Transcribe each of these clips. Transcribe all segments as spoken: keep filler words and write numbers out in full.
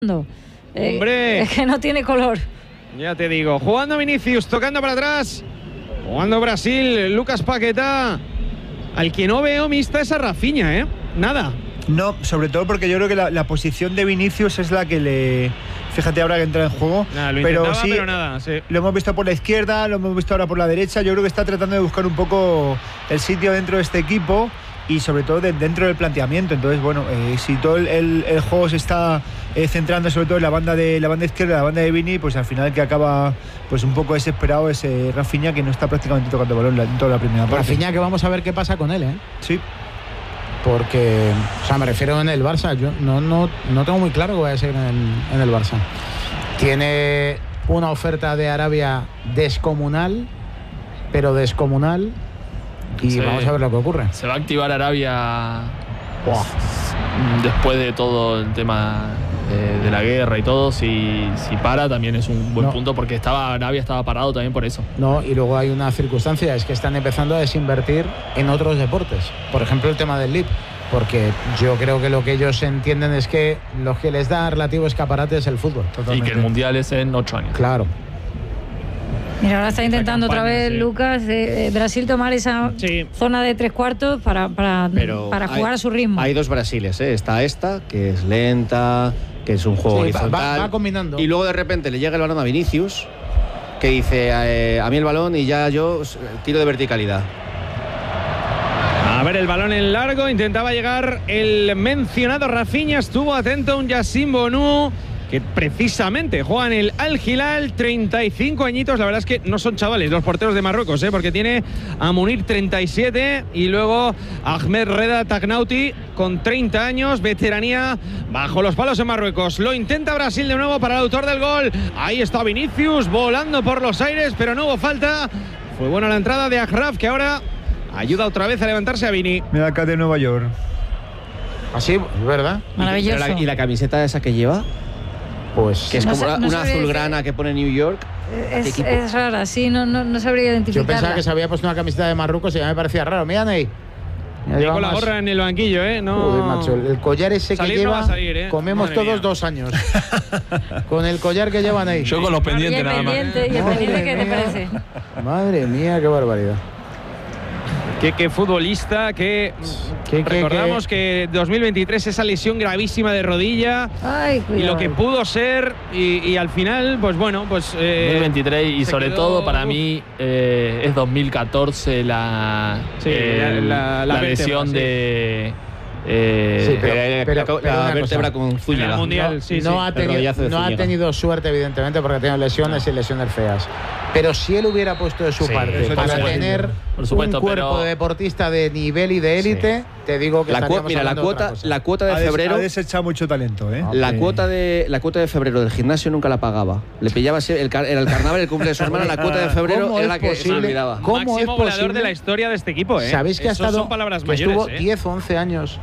Eh, ¡Hombre! Es que no tiene color. Ya te digo, jugando Vinicius, tocando para atrás, jugando Brasil, Lucas Paquetá. Al que no veo mixta es a Rafinha, ¿eh? Nada. No, sobre todo porque yo creo que la, la posición de Vinicius es la que le... Fíjate ahora que entra en juego. Nada, lo pero intentaba, sí, pero nada, sí. Lo hemos visto por la izquierda, lo hemos visto ahora por la derecha. Yo creo que está tratando de buscar un poco el sitio dentro de este equipo y sobre todo de, dentro del planteamiento. Entonces, bueno, eh, si todo el, el, el juego se está eh, centrando sobre todo en la banda de la banda izquierda, la banda de Vini, pues al final el que acaba pues un poco desesperado es eh, Rafinha, que no está prácticamente tocando balón en toda la primera parte. Rafinha, que vamos a ver qué pasa con él, ¿eh? Sí. Porque, o sea, me refiero en el Barça, yo no, no, no tengo muy claro que vaya a ser en el, en el Barça. Tiene una oferta de Arabia descomunal, pero descomunal, y sí. Vamos a ver lo que ocurre. Se va a activar Arabia Buah. después de todo el tema de, de la guerra y todo. Si, si para, también es un buen no. punto, porque estaba Arabia estaba parado también por eso. No, y luego hay una circunstancia, es que están empezando a desinvertir en otros deportes. Por ejemplo, el tema del L I P. Porque yo creo que lo que ellos entienden es que lo que les da relativo escaparate es el fútbol. Totalmente. Y que el Mundial es en ocho años. Claro. Mira, ahora está intentando campaña, otra vez sí. Lucas eh, eh, Brasil tomar esa sí. zona de tres cuartos para, para, para jugar hay, a su ritmo. Hay dos Brasiles, ¿eh? Está esta, que es lenta, que es un juego Sí, horizontal. va, va combinando. Y luego de repente le llega el balón a Vinicius, que dice eh, a mí el balón y ya yo tiro de verticalidad. A ver, el balón en largo, intentaba llegar el mencionado Rafinha, estuvo atento un Yassine Bonu, que precisamente juega en el Al Hilal, treinta y cinco añitos, la verdad es que no son chavales los porteros de Marruecos, ¿eh? Porque tiene a Munir treinta y siete y luego Ahmed Reda Tagnauti con treinta años, veteranía bajo los palos en Marruecos. Lo intenta Brasil de nuevo para el autor del gol, ahí está Vinicius volando por los aires, pero no hubo falta. Fue buena la entrada de Achraf, que ahora ayuda otra vez a levantarse a Vini. Mira acá de Nueva York. Así, es verdad. Maravilloso. ¿Y la, y la camiseta esa que lleva? Pues Que es No como sé- una, no una sabría azulgrana decir. que pone New York. Es, es rara, sí, no, no, no sabría yo identificarla. pensaba que se había puesto una camiseta de Marruecos y ya me parecía raro. Mira, Ney. Ya Ahí lleva con la más- gorra en el banquillo, ¿eh? No. Joder, macho, el, el collar ese Salir que no lleva, va a salir, ¿eh? comemos Madre todos mía. dos años. Con el collar que llevan ahí. Yo con los Y pendientes el nada más. pendiente, y el Madre pendiente, ¿qué te mía. parece? Madre mía, qué barbaridad. Qué, qué futbolista, que ¿Qué, qué, recordamos que dos mil veintitrés esa lesión gravísima de rodilla Ay, y cuidado. lo que pudo ser y, y al final, pues bueno, pues eh, dos mil veintitrés y se sobre quedó- todo para mí eh, es dos mil catorce la, Sí, el- la- la- la lesión vértebra, de eh, Sí, pero- Eh, pero- la, pero la una vértebra cosa. con Zúñiga. En el Mundial. No, sí, no sí. ha El tenido, rodillazo de no ha Zúñiga. tenido suerte, evidentemente, porque ha tenido lesiones y lesiones feas. Pero si él hubiera puesto de su Sí, parte eso para te iba a tener decir. Por supuesto, un cuerpo pero- de deportista de nivel y de élite, te digo que La, cu- estaríamos mira, la hablando de otra cuota, cosa. la cuota de Ha, des- febrero. ha desechado mucho talento, ¿eh? La Sí. cuota de la cuota de febrero del gimnasio nunca la pagaba. Le pillaba así- el, car- era el carnaval, el cumple de su hermana, la cuota de febrero ¿Cómo era es la que se posible? olvidaba. ¿Cómo Máximo es goleador posible? de la historia de este equipo, ¿eh? ¿Sabéis que ha Esos estado son palabras que mayores, estuvo ¿eh? diez o once años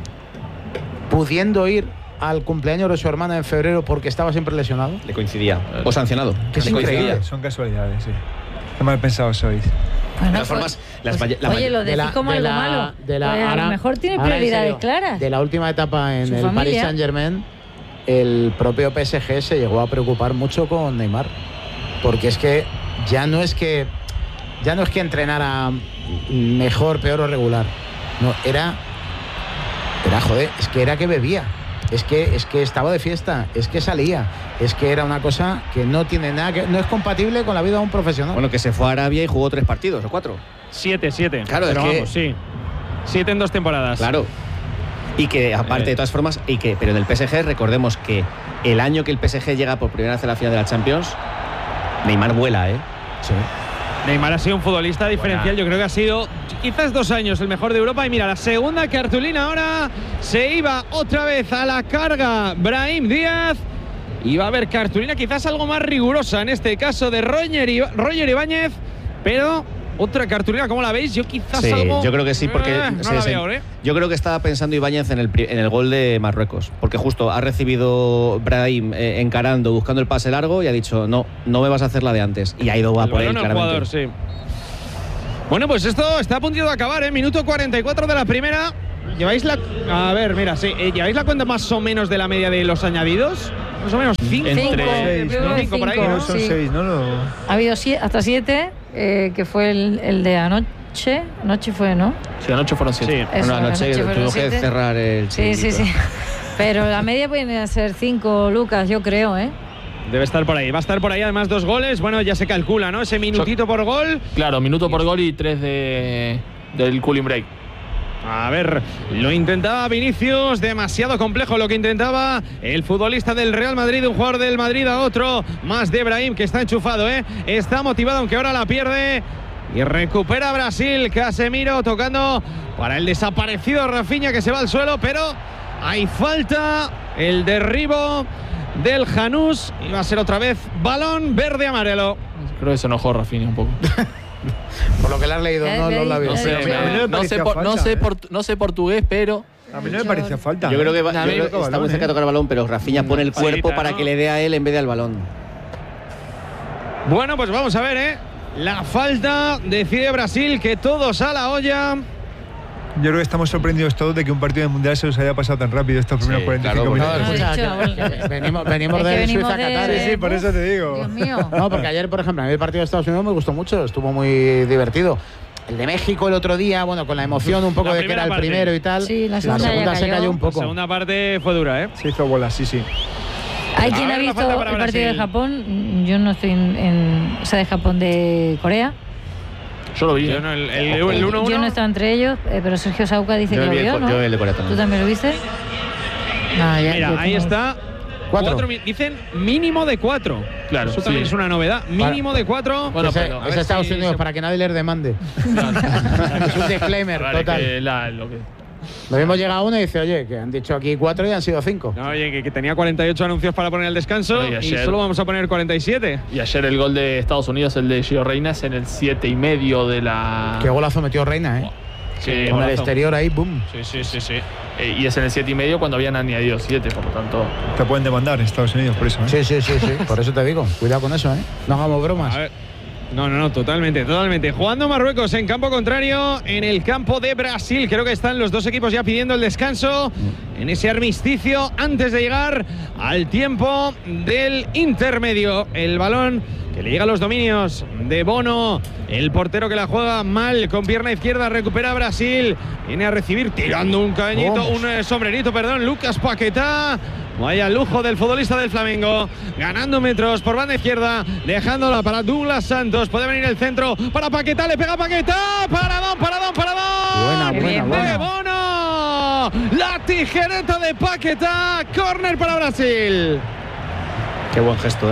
pudiendo ir al cumpleaños de su hermana en febrero porque estaba siempre lesionado? Le coincidía. O sancionado. Que es Le coincidía. increíble. Son casualidades, sí. Qué mal pensados sois. Bueno, De todas pues- formas, las pues, valle- la oye, valle- lo decís como algo malo. de la- Pues a ahora- lo mejor tiene ahora, en prioridades serio, claras. De la última etapa en Su el familia. Paris Saint-Germain, el propio P S G se llegó a preocupar mucho con Neymar, porque es que ya no es que ya no es que entrenara mejor, peor o regular. No, era era joder, es que era que bebía. Es que, es que estaba de fiesta, es que salía, es que era una cosa que no tiene nada que, no es compatible con la vida de un profesional. Bueno, que se fue a Arabia y jugó tres partidos o cuatro. Siete, siete. Claro, Pero es que- vamos, sí. Siete en dos temporadas. Claro. Y que aparte, Eh. de todas formas, y que, pero en el P S G, recordemos que el año que el P S G llega por primera vez a la final de la Champions, Neymar vuela, ¿eh? Sí. Neymar ha sido un futbolista diferencial. Yo creo que ha sido quizás dos años el mejor de Europa. Y mira, la segunda cartulina ahora se iba otra vez a la carga Brahim Díaz. Y va a haber cartulina quizás algo más rigurosa en este caso de Roger, Iba- Roger Ibáñez. Pero otra cartulina, ¿cómo la veis? Yo quizás Sí, algo... yo creo que sí, porque Eh, no se la desen- veo, ¿eh? yo creo que estaba pensando Ibáñez en el, pri- en el gol de Marruecos, porque justo ha recibido Brahim eh, encarando, buscando el pase largo y ha dicho, no, no me vas a hacer la de antes. Y ha ido a El por él, balón al claramente. jugador, sí. Bueno, pues esto está a punto de acabar, ¿eh? Minuto cuarenta y cuatro de la primera. ¿Lleváis la. A ver, mira, sí. eh, ¿Lleváis la cuenta más o menos de la media de los añadidos? Más o menos cinco. Entre- Seis, Yo creo ¿no? que Cinco por ahí, cinco, ¿no? Son sí. seis, ¿no? Lo- Ha habido sie- hasta siete, eh, que fue el, el de anoche. Anoche fue, ¿no? Sí, anoche fueron Sí. siete. Eso, Una noche anoche fueron tuvimos que siete. cerrar el Sí, sí, chiringuito. sí. Pero la media puede ser cinco, Lucas, yo creo, ¿eh? Debe estar por ahí. Va a estar por ahí además dos goles. Bueno, ya se calcula, ¿no? Ese minutito por gol. Claro, minuto por gol y tres de, del cooling break. A ver, lo intentaba Vinicius, demasiado complejo lo que intentaba el futbolista del Real Madrid, un jugador del Madrid a otro, más de Brahim, que está enchufado, ¿eh? Está motivado, aunque ahora la pierde. Y recupera Brasil, Casemiro tocando para el desaparecido Rafinha, que se va al suelo, pero hay falta, el derribo del Janús, y va a ser otra vez balón verde-amarelo. Creo que se enojó Rafinha un poco. Por lo que le has leído, no los labios. No sé, a mí no me me- no parecía sé, por- no falta, sé ¿eh? por- no sé portugués, pero A mí no me parecía falta. Yo creo que va- Nah, yo a mí creo me que toca está muy balón, cerca de ¿eh? tocar el balón, pero Rafinha pone el cuerpo Facilita, para ¿no? que le dé a él en vez de al balón. Bueno, pues vamos a ver, ¿eh? La falta, decide Brasil, que todos a la olla. Yo creo que estamos sorprendidos todos de que un partido de mundial se nos haya pasado tan rápido estos primeros Sí, cuarenta y cinco claro, minutos. porque- escucha, Lo he dicho, que- que venimos, venimos Es que de venimos Suiza a de- Qatar. Sí, sí, por eso te digo. Dios mío. No, porque ayer, por ejemplo, a mí el partido de Estados Unidos me gustó mucho, estuvo muy divertido. El de México el otro día, bueno, con la emoción un poco La de que primera era el parte. primero y tal. Sí, la segunda ya se cayó. cayó un La poco. segunda parte fue dura, ¿eh? Se hizo bola, sí, sí. Hay A quien ver, ha la visto falta para el partido de Brasil. Japón. Yo no estoy en, en- o sea, de Japón de Corea. yo lo vi. Yo ¿eh? no, el, el, el uno uno. Yo no estaba entre ellos, eh, pero Sergio Sauca dice Yo que lo vi el vio, co- ¿no? yo el de Corea también. ¿Tú también lo viste? No, ya- Mira, yo ahí tengo- está. Cuatro. Cuatro mi- dicen mínimo de cuatro. Claro, Eso sí. también es una novedad. Mínimo de cuatro. Bueno, Ese- pero- a es ver Estados si Unidos, se- para que nadie les demande. Es un disclaimer Vale, total. que la- lo que- Lo mismo llega uno y dice, oye, que han dicho aquí cuatro y han sido cinco. No, oye, que, que tenía cuarenta y ocho anuncios para poner el descanso Bueno, y y, ayer- solo vamos a poner cuarenta y siete. Y ayer el gol de Estados Unidos, el de Gio Reynas, en el siete y medio de la. Qué golazo metió Reina, ¿eh? Sí, Con el golazo. exterior ahí, boom. Sí, sí, sí, sí. Eh, y es en el siete y medio cuando habían añadido siete, por lo tanto. Te pueden demandar en Estados Unidos por eso, ¿eh? Sí, sí, sí, sí. Por eso te digo, cuidado con eso, ¿eh? No hagamos bromas. A ver. No, no, no, totalmente, totalmente. Jugando Marruecos en campo contrario, en el campo de Brasil. Creo que están los dos equipos ya pidiendo el descanso en ese armisticio antes de llegar al tiempo del intermedio. El balón que le llega a los dominios de Bono, el portero que la juega mal con pierna izquierda, recupera Brasil, viene a recibir tirando un cañito, Vamos. un eh, sombrerito, perdón, Lucas Paquetá. Vaya lujo del futbolista del Flamengo, ganando metros por banda izquierda, dejándola para Douglas Santos. Puede venir el centro para Paquetá, le pega Paquetá. Paradón, paradón, paradón. Buena, Qué buena, bien, buena. De Bono. La tijereta de Paquetá. Córner para Brasil. Qué buen gesto, ¿eh?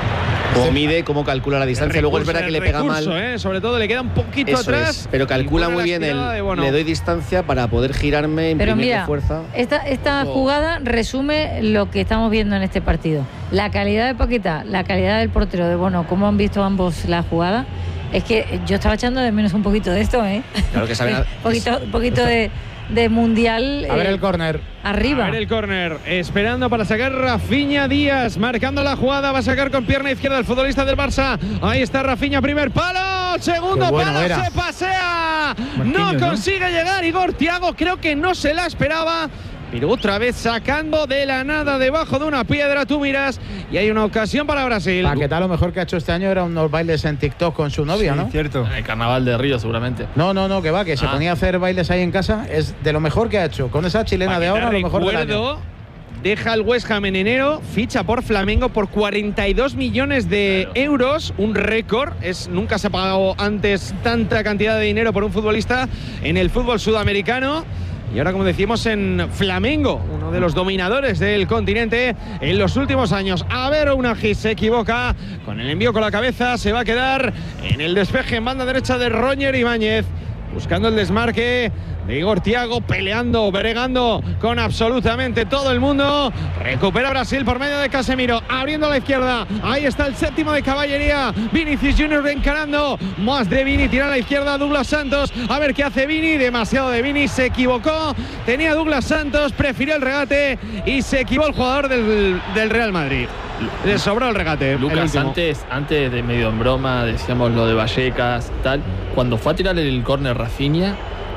Cómo mide, cómo calcula la distancia. Luego es verdad que le pega recurso, mal. ¿eh? Sobre todo le queda un poquito Eso atrás. es, pero calcula Y pone muy la bien el. estirada de Bono. Le doy distancia para poder girarme, Pero imprimirle mira, fuerza. esta, esta Oh. jugada resume lo que estamos viendo en este partido. La calidad de Paquetá, la calidad del portero de Bono, cómo han visto ambos la jugada. Es que yo estaba echando de menos un poquito de esto, ¿eh? Claro que saben. Un poquito, un poquito de, de mundial A ver eh, el córner. arriba. A ver el córner, esperando para sacar Rafinha Díaz, marcando la jugada, va a sacar con pierna izquierda el futbolista del Barça. Ahí está Rafinha, primer palo, segundo Qué bueno palo, era. se pasea. Marquinhos, no ¿no? consigue llegar Igor Thiago, creo que no se la esperaba. Pero otra vez sacando de la nada debajo de una piedra, tú miras, y hay una ocasión para Brasil. Paquetá lo mejor que ha hecho este año era unos bailes en TikTok con su novia, Sí, ¿no? cierto. En el carnaval de Río, seguramente. No, no, no, que va, que se Ah. ponía a hacer bailes ahí en casa. Es de lo mejor que ha hecho. Con esa chilena de Paquetá, ahora, lo mejor del año. recuerdo, deja el West Ham en enero, ficha por Flamengo por cuarenta y dos millones de Claro. euros, un récord. Es, nunca se ha pagado antes tanta cantidad de dinero por un futbolista en el fútbol sudamericano. Y ahora, como decimos, en Flamengo, uno de los dominadores del continente en los últimos años. A ver, Unagi se equivoca con el envío con la cabeza, se va a quedar en el despeje en banda derecha de Roger Ibáñez, buscando el desmarque de Igor Thiago, peleando, bregando con absolutamente todo el mundo. Recupera Brasil por medio de Casemiro, abriendo a la izquierda. Ahí está el séptimo de caballería, Vinicius Junior encarando. Más de Vini, tira a la izquierda Douglas Santos. A ver qué hace Vini, demasiado de Vini, se equivocó. Tenía Douglas Santos, prefirió el regate y se equivocó el jugador del, del Real Madrid. Le sobró el regate. el Lucas, último. antes, antes de medio en broma, decíamos lo de Vallecas, tal. Cuando fue a tirar el córner Rafinha,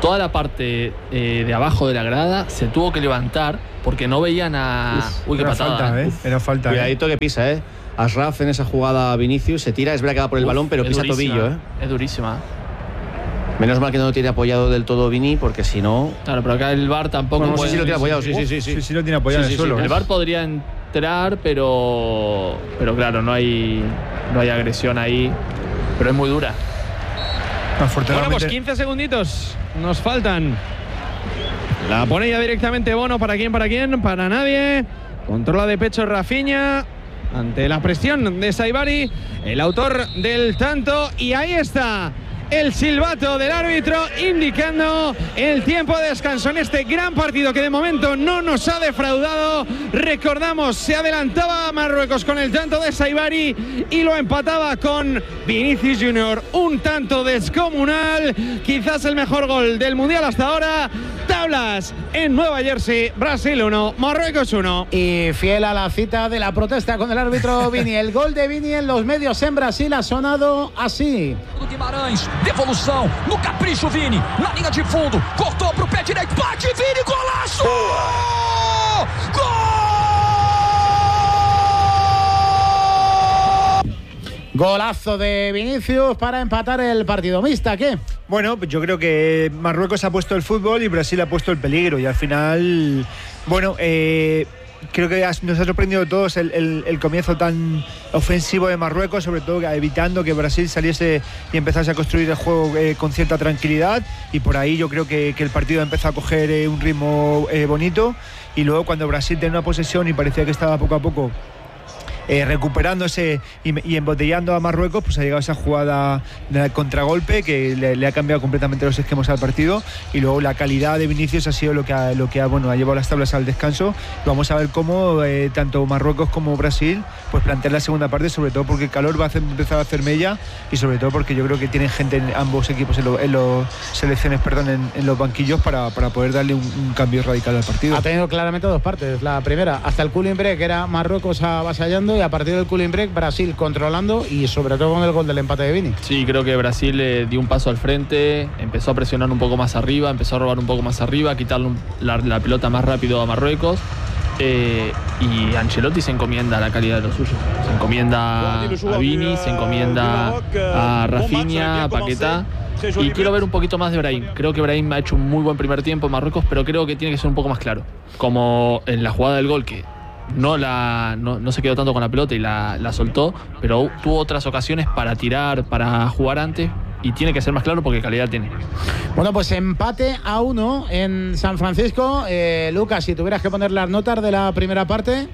toda la parte eh, de abajo de la grada se tuvo que levantar porque no veían a... Uf, Uy, qué era patada. falta, ¿eh? ¿eh? Era falta. Cuidadito ¿eh? que pisa, ¿eh? Ashraf en esa jugada Vinicius se tira, es verdad que va por el Uf, balón, pero es pisa durísima, tobillo, ¿eh? Es durísima. Menos mal que no lo tiene apoyado del todo Vini, porque si no... Claro, pero acá el V A R tampoco Bueno, puede... sí, sí lo tiene apoyado, sí, sí, sí. Sí, sí, lo tiene apoyado Sí, en sí, el suelo. sí. ¿eh? El V A R podría entrar, pero... Pero claro, no hay, no hay agresión ahí. Pero es muy dura. Bueno, Afortunadamente. pues quince segunditos nos faltan. La pone ya directamente Bono. ¿Para quién? ¿Para quién? Para nadie. Controla de pecho Rafinha ante la presión de Saibari, el autor del tanto. Y ahí está el silbato del árbitro indicando el tiempo de descanso en este gran partido que de momento no nos ha defraudado. Recordamos, se adelantaba Marruecos con el tanto de Saibari y lo empataba con Vinicius Junior. Un tanto descomunal, quizás el mejor gol del Mundial hasta ahora. Tablas en Nueva Jersey, Brasil uno, Marruecos uno. Y fiel a la cita de la protesta con el árbitro Vini. El gol de Vini en los medios en Brasil ha sonado así. Guimarães, devolução, no capricho Vini, na linha de fundo, cortou pro pé direito, bate Vini, golaço! Gol! Golazo de Vinicius para empatar el partido. Mista, ¿qué? Bueno, pues yo creo que Marruecos ha puesto el fútbol y Brasil ha puesto el peligro. Y al final, bueno, eh, creo que nos ha sorprendido a todos el, el, el comienzo tan ofensivo de Marruecos, sobre todo evitando que Brasil saliese y empezase a construir el juego eh, con cierta tranquilidad. Y por ahí yo creo que, que el partido empezó a coger eh, un ritmo eh, bonito. Y luego cuando Brasil tenía una posesión y parecía que estaba poco a poco Eh, recuperándose y, y embotellando a Marruecos, pues ha llegado esa jugada de contragolpe que le, le ha cambiado completamente los esquemas al partido. Y luego la calidad de Vinicius ha sido lo que ha, lo que ha, bueno, ha llevado las tablas al descanso. Vamos a ver cómo eh, tanto Marruecos como Brasil pues plantean la segunda parte, sobre todo porque el calor va a hacer, empezar a hacer mella y sobre todo porque yo creo que tienen gente en ambos equipos, en, lo, en los selecciones, perdón, en, en los banquillos para, para poder darle un, un cambio radical al partido. Ha tenido claramente dos partes. La primera, hasta el cooling break, era Marruecos avasallando, y a partir del cooling break Brasil controlando y sobre todo con el gol del empate de Vini. Sí, creo que Brasil eh, dio un paso al frente, empezó a presionar un poco más arriba, empezó a robar un poco más arriba, a quitarle un, la, la pelota más rápido a Marruecos. Eh, y Ancelotti se encomienda a la calidad de los suyos. Se encomienda a Vini, se encomienda a Rafinha, a Paquetá. Y quiero ver un poquito más de Brahim. Creo que Brahim ha hecho un muy buen primer tiempo en Marruecos, pero creo que tiene que ser un poco más claro. Como en la jugada del gol, que no, la, no, no se quedó tanto con la pelota y la, la soltó, pero tuvo otras ocasiones para tirar, para jugar antes, y tiene que ser más claro porque calidad tiene. Bueno, pues empate a uno en San Francisco. Eh, Lucas, si tuvieras que poner las notas de la primera parte.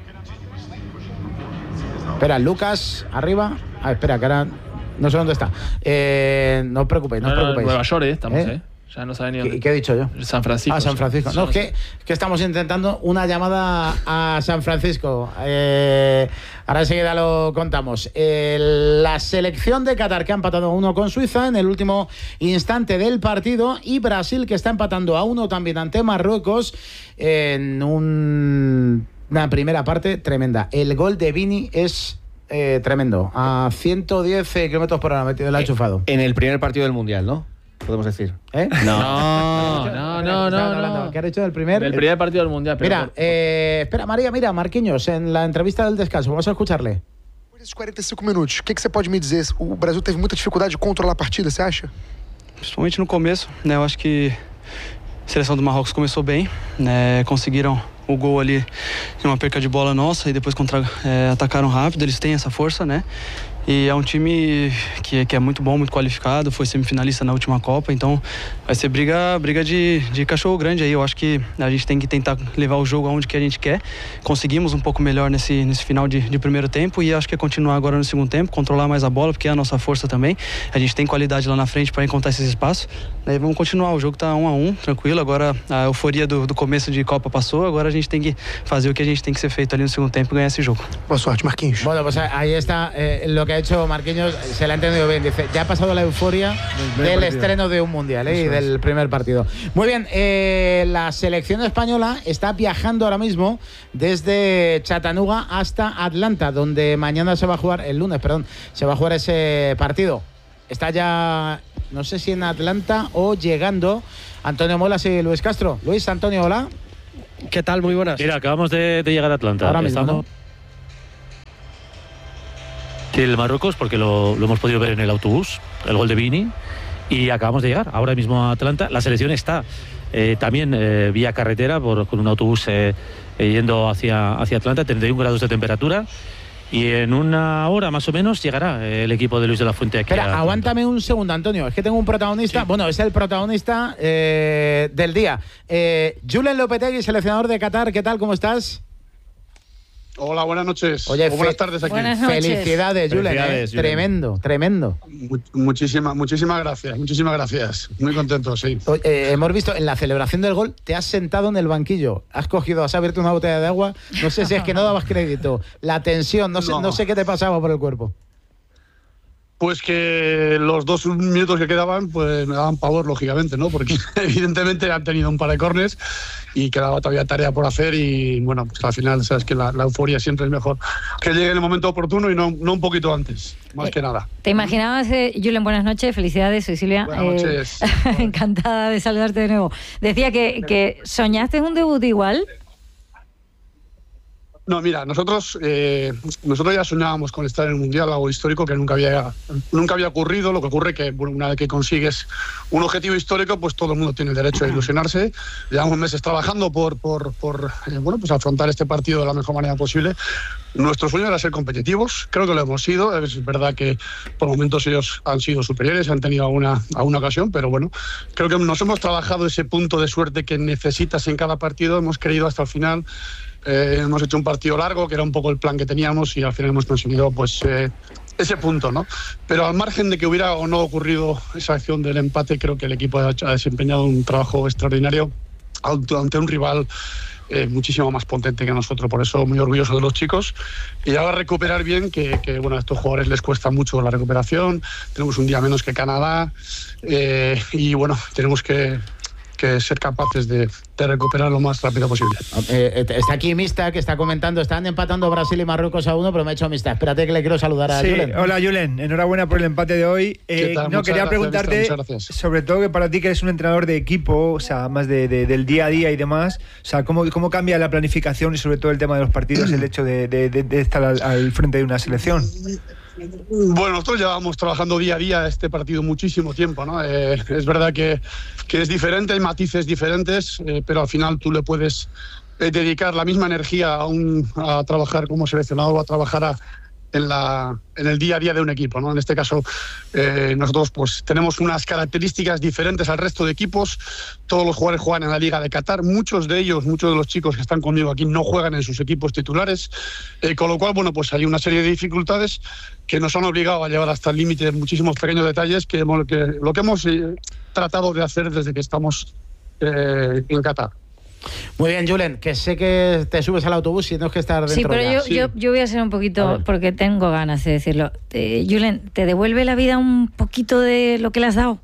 Espera, Lucas, arriba. Ah, espera, que ahora no sé dónde está. Eh, no os preocupéis, no os No, no, preocupéis. Nueva York, eh, estamos, ¿Eh? eh. Ya no sabe ni ¿Qué, dónde. ¿Qué he dicho yo? San Francisco. Ah, San Francisco. No, es que, que estamos intentando una llamada a San Francisco. Eh, ahora enseguida lo contamos. Eh, la selección de Qatar, que ha empatado a uno con Suiza en el último instante del partido, y Brasil, que está empatando a uno también ante Marruecos en un, una primera parte tremenda. El gol de Vini es eh, tremendo. A ciento diez kilómetros por hora metido el enchufado. En el primer partido del Mundial, ¿no? Podemos decir. ¿Eh? No, no, no, no, no. ¿Qué ha dicho del primer? El primer partido del Mundial. Pero Mira, por- eh, espera, María, mira, Marquinhos, en la entrevista del descanso, vamos a escucharle. Por esses quarenta e cinco minutos, o que, que você pode me dizer? O Brasil teve muita dificuldade de controlar a partida, você acha? Principalmente no começo, né? Eu acho que a seleção do Marrocos começou bem, né? Conseguiram o gol ali em uma perca de bola nossa e depois contra, é, atacaram rápido. Eles têm essa força, né? E é um time que, que é muito bom, muito qualificado, foi semifinalista na última Copa, então vai ser briga, briga de, de cachorro grande aí. Eu acho que a gente tem que tentar levar o jogo aonde que a gente quer. Conseguimos um pouco melhor nesse, nesse final de, de primeiro tempo e acho que é continuar agora no segundo tempo, controlar mais a bola, porque é a nossa força também. A gente tem qualidade lá na frente para encontrar esses espaços. Daí vamos continuar, o jogo tá um a um, tranquilo. Agora a euforia do, do começo de Copa passou, agora a gente tem que fazer o que a gente tem que ser feito ali no segundo tempo e ganhar esse jogo. Boa sorte, Marquinhos. Bueno, pues ahí está eh, lo que ha hecho Marquinhos, se le ha entendido bien. Dice, ya ha pasado la euforia del partido. estreno de un mundial eh, y del primer partido. Muy bien, eh, la selección española está viajando ahora mismo desde Chattanooga hasta Atlanta, donde mañana se va a jugar, el lunes, perdón, se va a jugar ese partido. Está ya no sé si en Atlanta o llegando. Antonio Molas y Luis Castro. Luis, Antonio, hola. ¿Qué tal? Muy buenas. Mira, acabamos de, de llegar a Atlanta. Ahora mismo, Estamos... ¿no? El Marruecos, porque lo, lo hemos podido ver en el autobús, el gol de Vini, y acabamos de llegar ahora mismo a Atlanta. La selección está eh, también eh, vía carretera, por, con un autobús eh, eh, yendo hacia, hacia Atlanta, treinta y un grados de temperatura. Y en una hora más o menos llegará el equipo de Luis de la Fuente aquí. Espera, aguántame un segundo, Antonio. Es que tengo un protagonista. Sí. Bueno, es el protagonista eh, del día. Eh, Julen Lopetegui, seleccionador de Qatar. ¿Qué tal? ¿Cómo estás? Hola, buenas noches. Oye, o buenas tardes aquí. Buenas noches. Felicidades, Julen. Felicidades, eh. Tremendo, tremendo. Muchísimas, muchísimas gracias, muchísimas gracias. Muy contento, sí. Oye, eh, hemos visto en la celebración del gol, te has sentado en el banquillo, has cogido, has abierto una botella de agua. No sé si es que no dabas crédito. La tensión, no sé, no. no sé qué te pasaba por el cuerpo. Pues que los dos minutos que quedaban, pues me daban pavor, lógicamente, ¿no? Porque evidentemente han tenido un par de corners y quedaba todavía tarea por hacer y, bueno, pues al final sabes que la, la euforia siempre es mejor que llegue en el momento oportuno y no, no un poquito antes, más eh, que nada. ¿Te imaginabas, eh, Julen, buenas noches, felicidades, soy Silvia. Buenas eh, noches. Encantada de saludarte de nuevo. Decía que, que soñaste un debut igual. No, mira, nosotros eh, nosotros ya soñábamos con estar en el Mundial, algo histórico que nunca había nunca había ocurrido. Lo que ocurre que bueno, una vez que consigues un objetivo histórico, pues todo el mundo tiene el derecho a ilusionarse. Llevamos meses trabajando por por, por eh, bueno, pues afrontar este partido de la mejor manera posible. Nuestro sueño era ser competitivos, creo que lo hemos sido. Es verdad que por momentos ellos han sido superiores, han tenido alguna, alguna ocasión, pero bueno, creo que nos hemos trabajado ese punto de suerte que necesitas en cada partido, hemos creído hasta el final. Eh, hemos hecho un partido largo, que era un poco el plan que teníamos, y al final hemos conseguido pues eh, ese punto, ¿no? Pero al margen de que hubiera o no ocurrido esa acción del empate, creo que el equipo ha, ha desempeñado un trabajo extraordinario ante un rival eh, muchísimo más potente que nosotros. Por eso muy orgulloso de los chicos. Y ahora recuperar bien, que, que bueno, a estos jugadores les cuesta mucho la recuperación. Tenemos un día menos que Canadá eh, y bueno, tenemos que que ser capaces de, de recuperar lo más rápido posible. Eh, está aquí Mista, que está comentando, están empatando Brasil y Marruecos a uno, pero me ha hecho Mista. Espérate que le quiero saludar a sí, Julen. Hola Julen, enhorabuena por el empate de hoy. Eh, no, muchas quería gracias, preguntarte, Mista, sobre todo que para ti que eres un entrenador de equipo, o sea, más de, de, del día a día y demás, o sea, ¿cómo, cómo cambia la planificación y sobre todo el tema de los partidos, el hecho de, de, de, de estar al, al frente de una selección? Bueno, nosotros llevamos trabajando día a día este partido muchísimo tiempo, ¿no? Eh, es verdad que, que es diferente, hay matices diferentes, eh, pero al final tú le puedes eh, dedicar la misma energía a, un, a trabajar como seleccionador o a trabajar a, en, la, en el día a día de un equipo, ¿no? En este caso, eh, nosotros pues tenemos unas características diferentes al resto de equipos. Todos los jugadores juegan en la Liga de Qatar. Muchos de ellos, muchos de los chicos que están conmigo aquí no juegan en sus equipos titulares, eh, con lo cual, bueno, pues hay una serie de dificultades que nos han obligado a llevar hasta el límite muchísimos pequeños detalles, que, que lo que hemos eh, tratado de hacer desde que estamos eh, en Qatar. Muy bien, Julen, que sé que te subes al autobús y tienes que estar dentro. Sí, pero ya. Yo, sí. yo, yo voy a ser un poquito, porque tengo ganas de decirlo. Eh, Julen, ¿te devuelve la vida un poquito de lo que le has dado?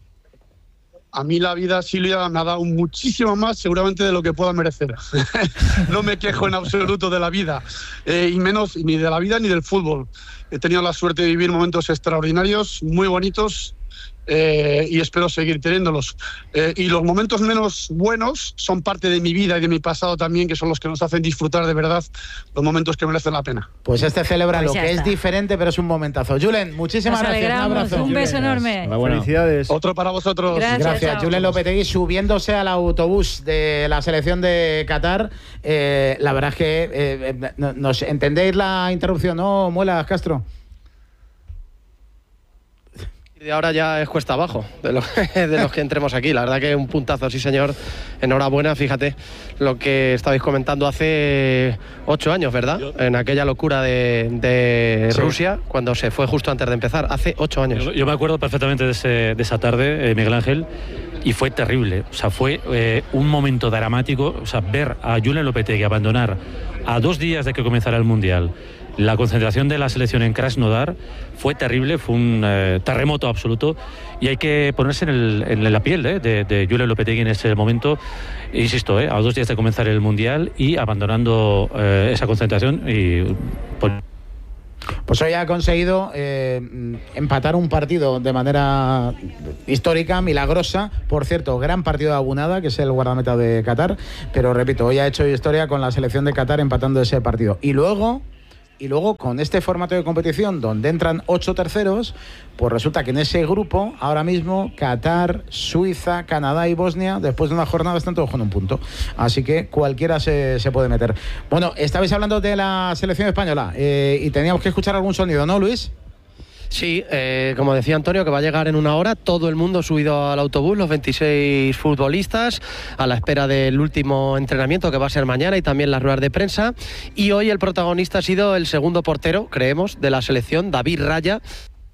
A mí la vida, Silvia, me ha dado muchísimo más seguramente de lo que pueda merecer. No me quejo en absoluto de la vida, eh, y menos ni de la vida ni del fútbol. He tenido la suerte de vivir momentos extraordinarios, muy bonitos, Eh, y espero seguir teniéndolos. Eh, y los momentos menos buenos son parte de mi vida y de mi pasado también, que son los que nos hacen disfrutar de verdad los momentos que merecen la pena. Pues este celebra pues lo que está. Es diferente, pero es un momentazo. Julen, muchísimas nos gracias. Un abrazo. Un beso enorme. Felicidades. Otro para vosotros. Gracias, gracias. Julen Lopetegui subiéndose al autobús de la selección de Qatar. Eh, la verdad es que eh, nos entendéis la interrupción, ¿no, Muelas Castro? De ahora ya es cuesta abajo de, lo, de los que entremos aquí. La verdad que un puntazo, sí señor. Enhorabuena, fíjate lo que estabais comentando hace ocho años, ¿verdad? Yo, en aquella locura de, de sí. Rusia, cuando se fue justo antes de empezar, hace ocho años. Yo, yo me acuerdo perfectamente de, ese, de esa tarde, eh, Miguel Ángel, y fue terrible. O sea, fue eh, un momento dramático. O sea, ver a Julen Lopetegui abandonar a dos días de que comenzara el Mundial la concentración de la selección en Krasnodar fue terrible, fue un eh, terremoto absoluto, y hay que ponerse en, el, en la piel eh, de, de Julen Lopetegui en ese momento, insisto, eh, a dos días de comenzar el Mundial y abandonando eh, esa concentración y pues, Pues hoy ha conseguido eh, empatar un partido de manera histórica, milagrosa. Por cierto, gran partido de Abunada, que es el guardameta de Qatar. Pero repito, hoy ha hecho historia con la selección de Qatar empatando ese partido. Y luego... Y luego, con este formato de competición donde entran ocho terceros, pues resulta que en ese grupo, ahora mismo, Qatar, Suiza, Canadá y Bosnia, después de una jornada, están todos con un punto. Así que cualquiera se, se puede meter. Bueno, estabais hablando de la selección española eh, y teníamos que escuchar algún sonido, ¿no, Luis? Sí, eh, como decía Antonio, que va a llegar en una hora, todo el mundo subido al autobús, los veintiséis futbolistas, a la espera del último entrenamiento que va a ser mañana y también las ruedas de prensa. Y hoy el protagonista ha sido el segundo portero, creemos, de la selección, David Raya.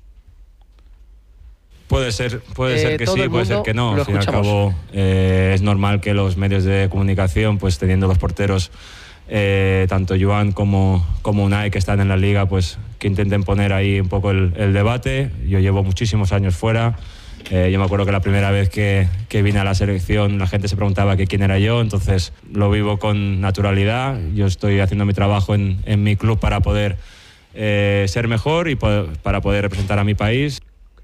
Puede ser, puede Eh, ser que todo sí, el puede ser mundo que no. lo Al fin y al escuchamos. cabo, eh, es normal que los medios de comunicación, pues teniendo los porteros, eh, tanto Joan como, como Unai, que están en la liga, pues que intenten poner ahí un poco el, el debate. Yo llevo muchísimos años fuera. Eh, yo me acuerdo que la primera vez que, que vine a la selección la gente se preguntaba que quién era yo, entonces lo vivo con naturalidad. Yo estoy haciendo mi trabajo en, en mi club para poder eh, ser mejor y po- para poder representar a mi país.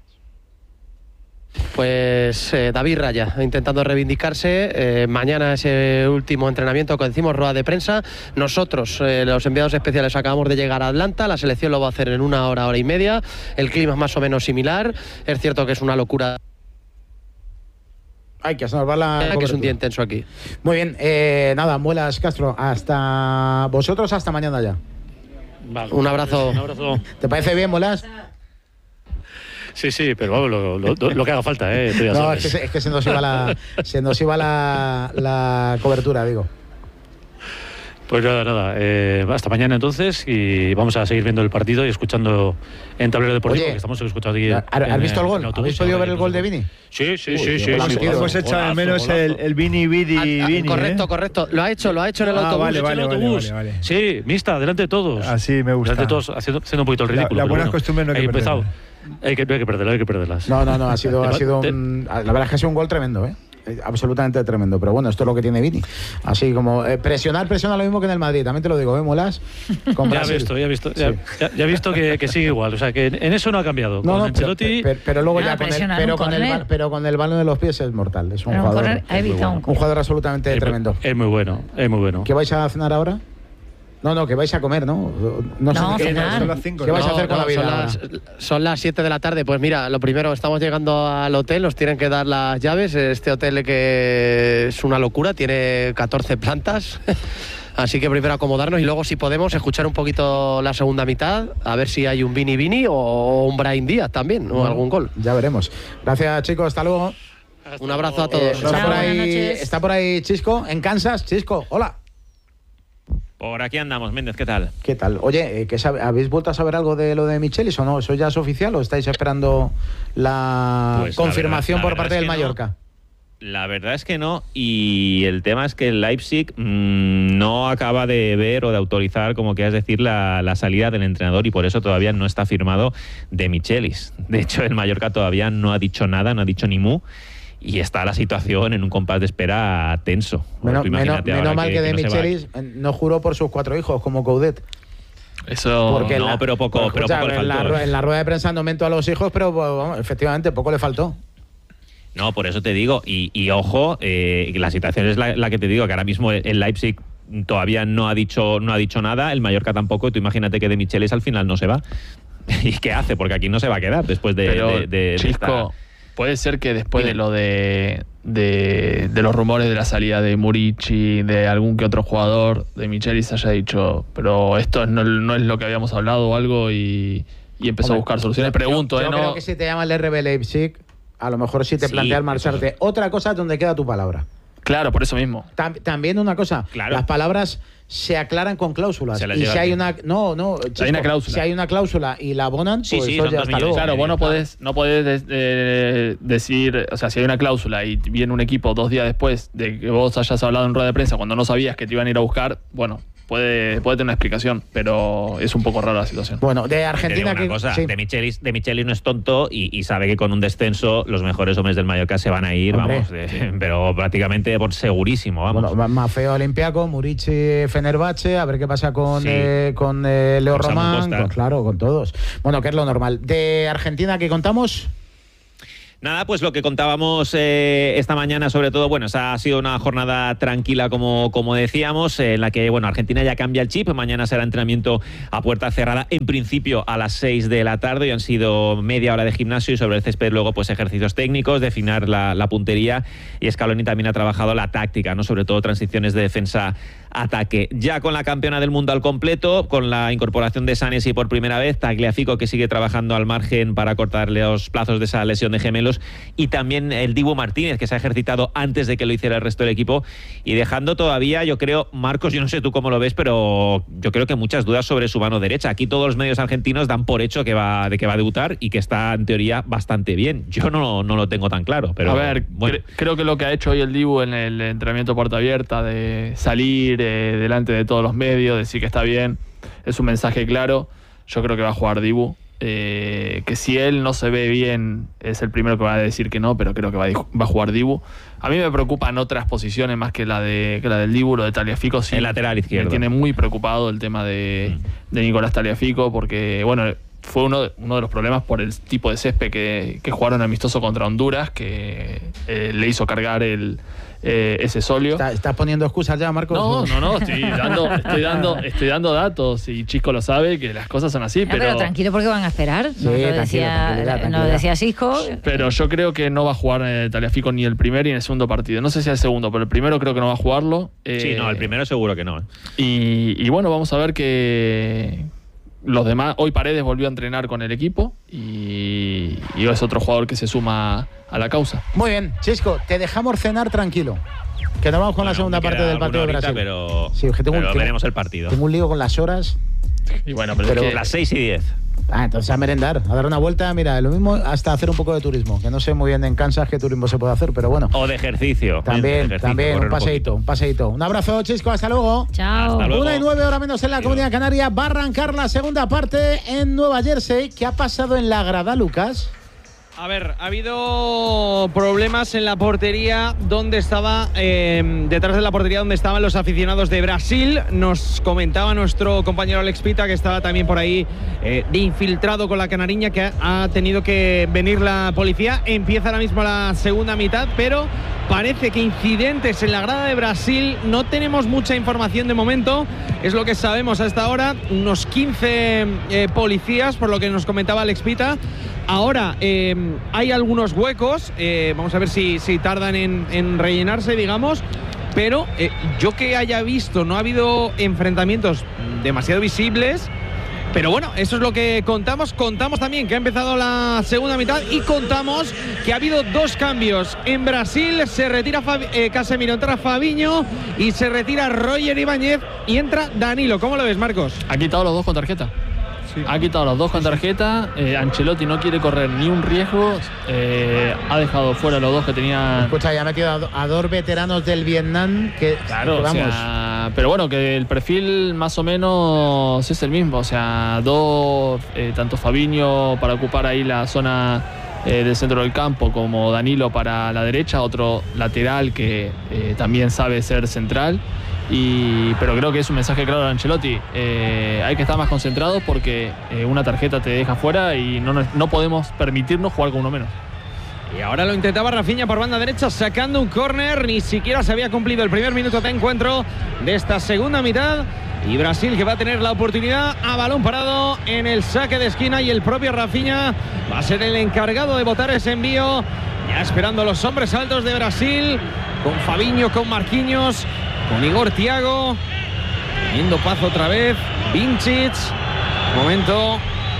Pues eh, David Raya intentando reivindicarse. Eh, mañana ese último entrenamiento que decimos, rueda de prensa. Nosotros, eh, los enviados especiales, acabamos de llegar a Atlanta. La selección lo va a hacer en una hora, hora y media. El clima es más o menos similar. Es cierto que es una locura. Ay, que se nos va la que es un cobertura. día intenso aquí. Muy bien, eh, nada, Muelas Castro, hasta vosotros, hasta mañana ya. Vale. Un abrazo. Un abrazo. ¿Te parece bien, Muelas? Sí, sí, pero vamos, lo, lo, lo que haga falta, ¿eh? Tú ya No, sabes. es que, se- es que se nos iba la, se nos iba la, la cobertura, digo. Pues nada, nada. Eh, hasta mañana entonces y vamos a seguir viendo el partido y escuchando en Tablero Deportivo, Oye, que estamos escuchando aquí. ¿Has, has visto el gol? en autobús, ¿Habéis podido ver el ahora gol de mismo. Vini? Sí, sí, Uy, sí, sí. hemos sí, metido. Hemos golazo, echado de menos golazo. el, el Vini Vidi Ah, ah, Vini. correcto, ¿eh? correcto. Lo ha hecho, lo ha hecho en el Ah, autobús. vale, En el vale, vale, autobús. vale, vale. Sí, mixta, delante de todos. Así me gusta. Delante de todos, haciendo, haciendo un poquito el La- ridículo. las pero buenas bueno, costumbres no hay ahí que empezado. perderlas. Hay que, no hay que perderlas, hay que perderlas. No, no, no, ha sido, ha Te- sido te- un, la verdad es que ha sido un gol tremendo, ¿eh? Eh, Absolutamente tremendo, pero bueno, esto es lo que tiene Vini. Así como eh, presionar, presiona lo mismo que en el Madrid, también te lo digo, ¿eh, Molas? Con Ya he Brasil. visto, ya he visto, ya, Sí. ya- ya he visto que, que sigue igual, o sea que en eso no ha cambiado. No, Con no, pero, Ancelotti, pero- pero luego Ah, ya con el, presionar pero, un con el, córner. ba- pero con el balón de los pies es mortal, es un Pero un jugador, córner ha evitado un un jugador absolutamente es, tremendo. es muy bueno, es muy bueno. ¿Qué vais a cenar ahora? No, no, que vais a comer, ¿no? No, sé No, qué- cenar. Son las cinco, ¿Qué vais a No, hacer con no, la vida son ahora? las, son las siete de la tarde. Pues mira, lo primero, estamos llegando al hotel, nos tienen que dar las llaves. Este hotel que es una locura, tiene catorce plantas. Así que primero acomodarnos y luego, si podemos, escuchar un poquito la segunda mitad, a ver si hay un Vini Vini o un Brahim Díaz también, o algún gol. Ya veremos. Gracias, chicos, hasta luego. Un abrazo a todos. Eh, está, Chao, por buenas ahí, noches. está por ahí Chisco, en Kansas. Chisco, hola. Por aquí andamos, Méndez, ¿qué tal? ¿Qué tal? Oye, eh, ¿qué sabe- ¿habéis vuelto a saber algo de lo de Michelis o no? ¿Eso ya es oficial o estáis esperando la Pues la confirmación verdad- la por verdad parte es del que no. Mallorca? La verdad es que no, y el tema es que el Leipzig mmm, no acaba de ver o de autorizar, como quieras decir, la, la salida del entrenador y por eso todavía no está firmado de Michelis. De hecho, el Mallorca todavía no ha dicho nada, no ha dicho ni mu, y está la situación en un compás de espera tenso. Menos, Tú menos- imagínate menos ahora mal que, de no se va- Michelis eh, no juró por sus cuatro hijos, como Coudet. Eso. Porque en no, la- pero poco, pues, pero escucha, poco le en, la, faltó. ru- en la rueda de prensa no mento a los hijos, pero pues, vamos, efectivamente poco le faltó. No, por eso te digo, y, y ojo, eh, la situación es la, la que te digo, que ahora mismo el Leipzig todavía no ha dicho no ha dicho nada, el Mallorca tampoco, y tú imagínate que de Michelis al final no se va. ¿Y qué hace? Porque aquí no se va a quedar después de, Pero, de, de- de Chisco, esta- puede ser que después Dime. de lo de, de, de los rumores de la salida de Murici, de algún que otro jugador de Michelis haya dicho, pero esto no, no es lo que habíamos hablado o algo y, y empezó Hombre, a buscar soluciones. Pregunto, yo ¿eh? creo No, que si te llama el R B Leipzig, a lo mejor sí te Sí, planteas eso marcharte. Otra cosa es donde queda tu palabra. claro, por eso mismo. Tam- también una cosa, Claro. las palabras se aclaran con cláusulas. Se las Y lleva si hay bien. una no, no, Chisco, una cláusula. Si hay una cláusula y la abonan, Sí, pues sí, oye, son dos hasta millones. luego. Claro, vos no Claro. podés, no podés de- de- decir, o sea, si hay una cláusula y viene un equipo dos días después de que vos hayas hablado en rueda de prensa cuando no sabías que te iban a ir a buscar, bueno, puede, puede tener una explicación, pero es un poco rara la situación. Bueno, de Argentina... Una que, cosa, sí. de Michelis, de Michelis no es tonto y, y sabe que con un descenso los mejores hombres del Mallorca se van a ir, Hombre, vamos, de, sí. pero prácticamente por segurísimo, vamos. Bueno, Maffeo Olympiacos, Murici Fenerbahce, a ver qué pasa con, sí. eh, con eh, Leo con Román, con, claro, con todos. Bueno, que es lo normal. De Argentina, ¿qué contamos? Nada, pues lo que contábamos eh, esta mañana, sobre todo, bueno, esa ha sido una jornada tranquila, como, como decíamos, eh, en la que, bueno, Argentina ya cambia el chip. Mañana será entrenamiento a puerta cerrada, en principio a las seis de la tarde, y han sido media hora de gimnasio y sobre el césped luego, pues, ejercicios técnicos, de afinar la, la puntería, y Scaloni también ha trabajado la táctica, ¿no? Sobre todo transiciones de defensa-ataque. Ya con la campeona del mundo al completo, con la incorporación de Sanesi por primera vez, Tagliafico, que sigue trabajando al margen para cortarle los plazos de esa lesión de gemelos, y también el Dibu Martínez, que se ha ejercitado antes de que lo hiciera el resto del equipo, y dejando todavía, yo creo, Marcos, yo no sé tú cómo lo ves, pero yo creo que muchas dudas sobre su mano derecha. Aquí todos los medios argentinos dan por hecho que va, de que va a debutar y que está en teoría bastante bien. Yo no, no lo tengo tan claro, pero a ver, bueno. cre- creo que lo que ha hecho hoy el Dibu en el entrenamiento puerta abierta, de salir eh, delante de todos los medios, decir que está bien, es un mensaje claro. Yo creo que va a jugar Dibu. Eh, que si él no se ve bien es el primero que va a decir que no, pero creo que va a, va a jugar Dibu. A mí me preocupan otras posiciones más que la de que la del Dibu, lo de Tagliafico. Sí, el lateral izquierdo. Me tiene muy preocupado el tema de, de Nicolás Tagliafico, porque bueno, fue uno de, uno de los problemas por el tipo de césped que, que jugaron amistoso contra Honduras, que eh, le hizo cargar el Eh, ese solio. ¿Está, ¿Estás poniendo excusas ya, Marcos? No, no, no, estoy dando, estoy dando, estoy dando datos, y Chisco lo sabe, que las cosas son así, no, pero, pero tranquilo, porque van a esperar. Sí, no lo tranquilo, decía, tranquilidad, tranquilidad. no lo decía Cisco. pero yo creo que no va a jugar eh, Tagliafico ni el primer ni el segundo partido. No sé si el segundo, pero el primero creo que no va a jugarlo. Eh, Sí, no, el primero seguro que no. ¿eh? Y, y bueno, vamos a ver que los demás. Hoy Paredes volvió a entrenar con el equipo y, y es otro jugador que se suma a la causa. Muy bien, Chisco, te dejamos cenar tranquilo. Que nos vamos con Bueno, la segunda me parte queda del partido de alguna Brasil. horita, pero, Sí, es que tengo pero un, tengo, veremos el partido. tengo un lío con las horas. Y bueno, pero, Pero es que Las seis y diez. Ah, entonces a merendar, a dar una vuelta, mira, lo mismo hasta hacer un poco de turismo, que no sé muy bien en Kansas qué turismo se puede hacer, pero bueno. O de ejercicio. También, de ejercicio, también, un correr paseíto, un, un paseíto. Un abrazo, Chisco, hasta luego. Chao. Hasta luego. Una y nueve, hora menos en la Comunidad Canaria. Va a arrancar la segunda parte en Nueva Jersey. ¿Qué ha pasado en la grada, Lucas? A ver, ha habido problemas en la portería donde estaba, eh, detrás de la portería donde estaban los aficionados de Brasil. Nos comentaba nuestro compañero Alex Pita que estaba también por ahí eh, de infiltrado con la canariña, que ha tenido que venir la policía. Empieza ahora mismo la segunda mitad, pero parece que incidentes en la grada de Brasil no tenemos mucha información de momento. Es lo que sabemos hasta ahora. Unos quince eh, policías, por lo que nos comentaba Alex Pita. Ahora eh, hay algunos huecos, eh, vamos a ver si, si tardan en, en rellenarse, digamos, pero eh, yo que haya visto, no ha habido enfrentamientos demasiado visibles, pero bueno, eso es lo que contamos. Contamos también que ha empezado la segunda mitad y contamos que ha habido dos cambios. En Brasil se retira Fabi- eh, Casemiro, entra Fabinho y se retira Roger Ibáñez y entra Danilo. ¿Cómo lo ves, Marcos? ha quitado los dos con tarjeta. Ha quitado los dos con tarjeta. eh, Ancelotti no quiere correr ni un riesgo. eh, ha dejado fuera los dos que tenían. Escucha, ya ha metido a, do- a dos veteranos del Vietnam que, Claro, que o vamos. sea, pero bueno, que el perfil más o menos es el mismo. O sea, dos, eh, tanto Fabinho para ocupar ahí la zona eh, del centro del campo, como Danilo para la derecha, otro lateral que eh, también sabe ser central. Y, pero creo que es un mensaje claro de Ancelotti. Eh, hay que estar más concentrados porque eh, una tarjeta te deja fuera y no, nos- no podemos permitirnos jugar con uno menos. Y ahora lo intentaba Rafinha por banda derecha, sacando un córner. Ni siquiera se había cumplido el primer minuto de encuentro de esta segunda mitad. Y Brasil, que va a tener la oportunidad a balón parado en el saque de esquina. Y el propio Rafinha va a ser el encargado de botar ese envío. Ya esperando a los hombres altos de Brasil. Con Fabinho, con Marquinhos, con Igor Thiago. Teniendo paz otra vez. Vincic. Momento.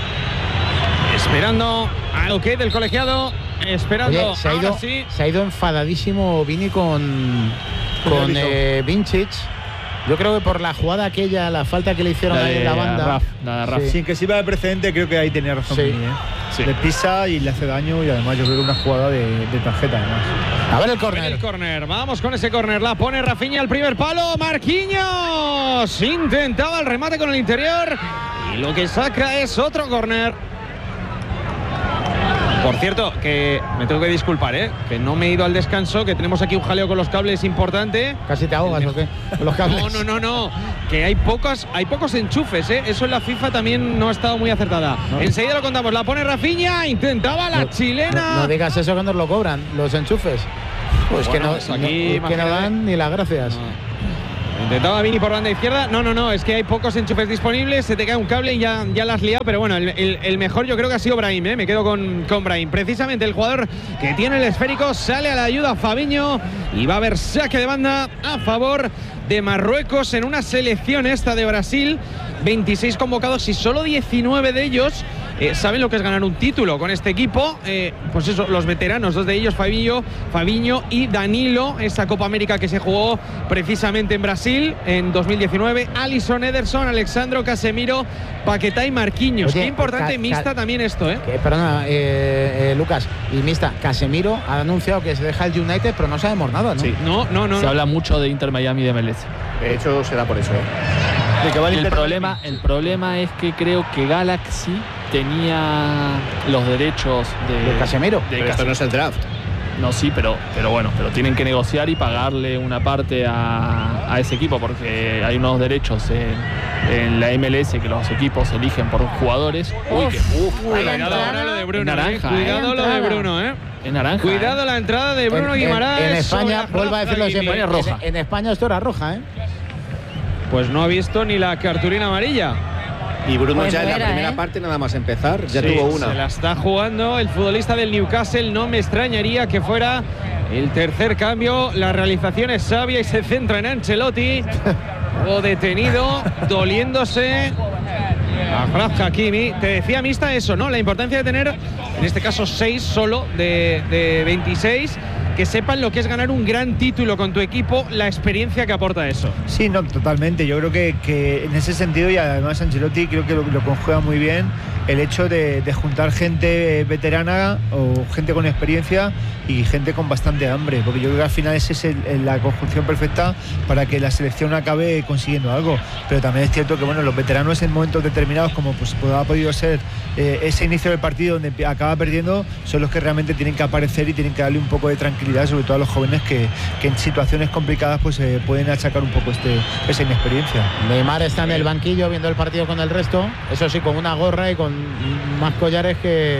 Esperando al ok del colegiado. Esperando. Oye, se ha, Ahora ido, sí. se ha ido enfadadísimo Vini con, Con el con árbitro. eh, Vincic. Yo creo que por la jugada aquella, la falta que le hicieron La ahí de en la banda. Raf, la de Raf. Sin que sirva de precedente, creo que ahí tenía razón. Sí. Vini, ¿eh? Sí. Le pisa y le hace daño, y además yo creo que una jugada de, de tarjeta además. A ver el A ver córner. el córner, vamos con ese córner, la pone Rafinha al primer palo, Marquinhos intentaba el remate con el interior y lo que saca es otro córner. Por cierto, que me tengo que disculpar, ¿eh? Que no me he ido al descanso, que tenemos aquí un jaleo con los cables importante. ¿Casi te ahogas o qué? Con los cables. No, no, no, no. Que hay pocos, hay pocos enchufes, ¿eh? Eso en la FIFA también no ha estado muy acertada. No. Enseguida lo contamos. La pone Rafinha, intentaba la No, chilena. No, no digas eso que nos lo cobran, los enchufes. Pues Bueno, que no, pues aquí, no, que no dan ni las gracias. No. Intentaba Vini por banda izquierda. No, no, no. Es que hay pocos enchufes disponibles. Se te cae un cable y ya, ya la has liado. Pero bueno, el, el, el mejor yo creo que ha sido Brahim, ¿eh? Me quedo con, con Brahim. Precisamente el jugador que tiene el esférico sale a la ayuda Fabinho. Y va a haber saque de banda a favor de Marruecos en una selección esta de Brasil. veintiséis convocados y solo diecinueve de ellos eh, saben lo que es ganar un título con este equipo. Eh, pues eso, los veteranos, dos de ellos, Fabinho, Fabinho y Danilo. Esa Copa América que se jugó precisamente en Brasil en dos mil diecinueve. Alisson, Ederson, Alexandro, Casemiro, Paquetá y Marquinhos. Oye, Qué importante ca- mixta ca- también esto, ¿eh? Que, perdona, eh, eh, Lucas, y Mista, Casemiro ha anunciado que se deja el United, pero no sabemos nada, ¿no? Sí. No, no, no. Se no. habla mucho de Inter Miami y de M L S. De hecho, se da por eso, ¿eh? De que va al El Inter problema, el problema es que creo que Galaxy tenía los derechos de, ¿De Casemiro? de Pero esto no es el draft. No, sí, pero, pero bueno, pero tienen que negociar y pagarle una parte a, a ese equipo porque hay unos derechos en, en la M L S que los equipos eligen por jugadores. Uy, que uf, Uy, Cuidado la entrada. ahora lo de Bruno, Es naranja, ¿eh? Cuidado ¿eh? lo de Bruno, ¿eh? es naranja. Cuidado ¿eh? la entrada de Bruno En, en- Guimaraes. en España, sobre vuelvo a decirlo Rafa siempre, Guimí. roja. En, en España esto era roja, ¿eh? Pues no ha visto ni la cartulina amarilla. Y Bruno Pues ya en la fuera, primera ¿eh? parte, nada más empezar, ya Sí, tuvo una. Se la está jugando el futbolista del Newcastle. No me extrañaría que fuera el tercer cambio. La realización es sabia y se centra en Ancelotti. O detenido, doliéndose. Achraf Hakimi. Te decía, Mista, eso, ¿no? La importancia de tener, en este caso, seis solo de, de veintiséis. Que sepan lo que es ganar un gran título con tu equipo, la experiencia que aporta eso. Sí, no, totalmente. Yo creo que, que en ese sentido, y además Ancelotti creo que lo, lo conjuga muy bien, el hecho de, de juntar gente veterana o gente con experiencia y gente con bastante hambre, porque yo creo que al final esa es el, el, la conjunción perfecta para que la selección acabe consiguiendo algo. Pero también es cierto que bueno, los veteranos en momentos determinados, como pues, pues ha podido ser eh, ese inicio del partido donde acaba perdiendo, son los que realmente tienen que aparecer y tienen que darle un poco de tranquilidad, sobre todo a los jóvenes que, que en situaciones complicadas pues eh, pueden achacar un poco este, esa inexperiencia. Neymar está en el banquillo viendo el partido con el resto, eso sí, con una gorra y con más collares que...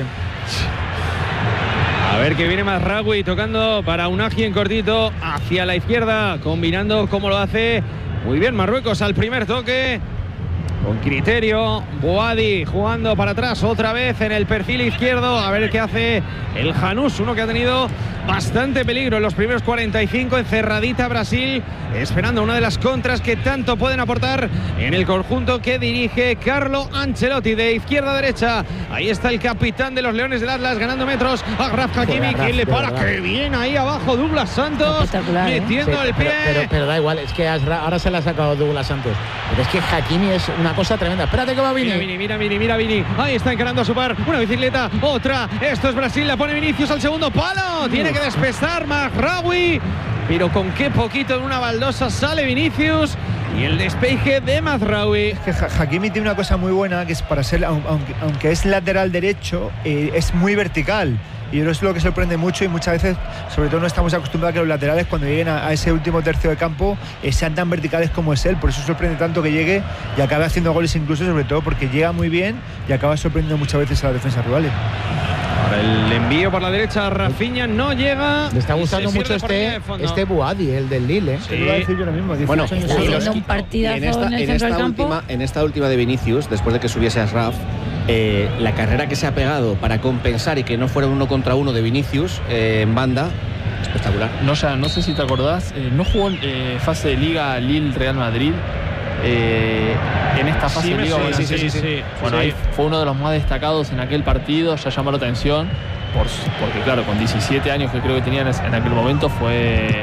A ver que viene Mazraoui tocando para Unagi en cortito hacia la izquierda, combinando como lo hace muy bien Marruecos al primer toque. Con criterio, Boadi jugando para atrás otra vez en el perfil izquierdo. A ver qué hace el Janús, uno que ha tenido bastante peligro en los primeros cuarenta y cinco. Encerradita Brasil, esperando una de las contras que tanto pueden aportar en el conjunto que dirige Carlo Ancelotti. De izquierda a derecha, ahí está el capitán de los Leones del Atlas ganando metros. Achraf Hakimi, quien le para, que bien ahí abajo Douglas Santos, metiendo Sí, el pie. Pero, pero, pero da igual, es que ahora se la ha sacado Douglas Santos. Pero es que Hakimi es una cosa tremenda. Espérate que va Vini. Mira Vini, mira Vini, mira Vini. Ahí está encarando a su par. Una bicicleta, otra. Esto es Brasil, la pone Vinicius al segundo palo. Tiene que despestar Mazraoui. Pero con qué poquito en una baldosa sale Vinicius. Y el despeje de Mazraoui. Es que Hakimi tiene una cosa muy buena, que es para ser, aunque, aunque es lateral derecho, eh, es muy vertical. Y eso es lo que sorprende mucho, y muchas veces, sobre todo, no estamos acostumbrados a que los laterales, cuando lleguen a, a ese último tercio de campo, eh, sean tan verticales como es él. Por eso sorprende tanto que llegue y acabe haciendo goles, incluso, sobre todo porque llega muy bien y acaba sorprendiendo muchas veces a las defensas rivales. Ahora el envío por la derecha, Rafinha no llega. Le está gustando mucho este, este Boadi, el del Lille. ¿eh? Sí. Te lo iba a decir yo lo mismo. Bueno, Está y haciendo los- un partidazo y en esta, en el en centro esta del campo. última, en esta última de Vinicius, después de que subiese a Ashraf, eh, la carrera que se ha pegado para compensar y que no fuera uno contra uno de Vinicius eh, en banda, espectacular. No, ya, no sé si te acordás, eh, no jugó en eh, fase de Liga Lille-Real Madrid. Eh, en esta fase Sí, de me Liga, suena, bueno, sí, sí, sí, sí. bueno, Sí. ahí fue uno de los más destacados en aquel partido, ya llamó la atención, por, porque claro, con diecisiete años que creo que tenían en aquel momento fue,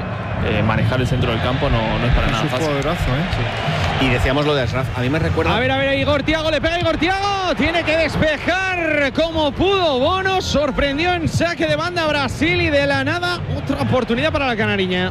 eh, manejar el centro del campo no, no es para nada fácil. Y decíamos lo de Ashraf, a mí me recuerda... A ver, a ver, Igor Thiago, le pega Igor Thiago, tiene que despejar como pudo Bono, sorprendió en saque de banda a Brasil y de la nada otra oportunidad para la canariña.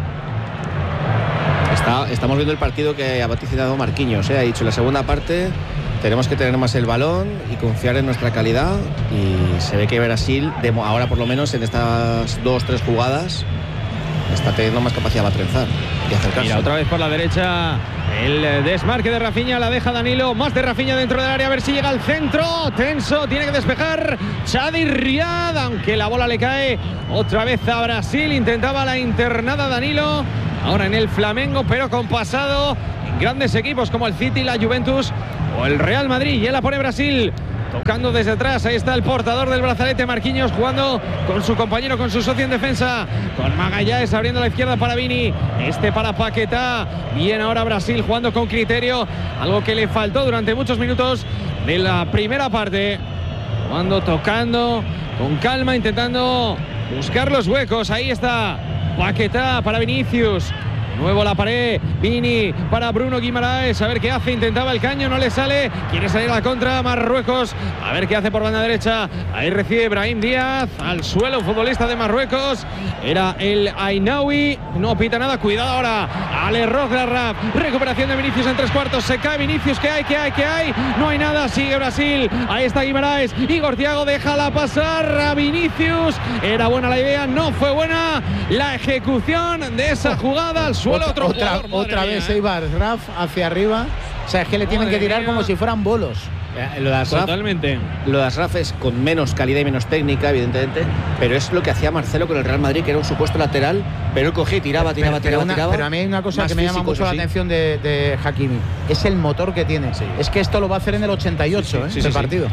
Está, estamos viendo el partido que ha vaticinado Marquinhos, ¿eh? Ha dicho en la segunda parte tenemos que tener más el balón y confiar en nuestra calidad, y se ve que Brasil, de, ahora por lo menos en estas dos, tres jugadas, está teniendo más capacidad para trenzar y acercarse. Mira, otra vez por la derecha el desmarque de Rafinha, la deja Danilo, más de Rafinha dentro del área, a ver si llega al centro, tenso, tiene que despejar Chadi Riad, aunque la bola le cae otra vez a Brasil, intentaba la internada Danilo, ahora en el Flamengo, pero con pasado en grandes equipos como el City, la Juventus o el Real Madrid. Ya la pone Brasil, tocando desde atrás, ahí está el portador del brazalete, Marquinhos, jugando con su compañero, con su socio en defensa, con Magallanes abriendo a la izquierda para Vini, este para Paquetá. Bien ahora Brasil jugando con criterio, algo que le faltó durante muchos minutos de la primera parte, jugando, tocando con calma, intentando buscar los huecos. Ahí está Paquetá para Vinicius. De nuevo la pared, Vini para Bruno Guimaraes, a ver qué hace, intentaba el caño, no le sale, quiere salir a la contra Marruecos, a ver qué hace por banda derecha, ahí recibe Brahim Díaz, al suelo, futbolista de Marruecos, era el Ainaoui, no pita nada, cuidado ahora, al error de Rap, recuperación de Vinicius en tres cuartos, se cae Vinicius, ¿qué hay, qué hay, qué hay? No hay nada, sigue Brasil, ahí está Guimaraes, Igor Thiago, déjala pasar a Vinicius, era buena la idea, no fue buena la ejecución de esa jugada, al suelo otro otra, jugador, otra vez mía, Eibar, Raf hacia arriba, o sea, es que le tienen madre que tirar mía. como si fueran bolos. Lo de Ashraf, Totalmente. Lo de Ashraf es con menos calidad y menos técnica, evidentemente, pero es lo que hacía Marcelo con el Real Madrid, que era un supuesto lateral, pero él cogía y tiraba, tiraba, pero, tiraba, una, tiraba. pero a mí hay una cosa Más que me llama físico, mucho la sí. atención de, de Hakimi, es el motor que tiene. Sí. Es que esto lo va a hacer en el ochenta y ocho, Sí, sí, ¿eh? sí, este sí, partido.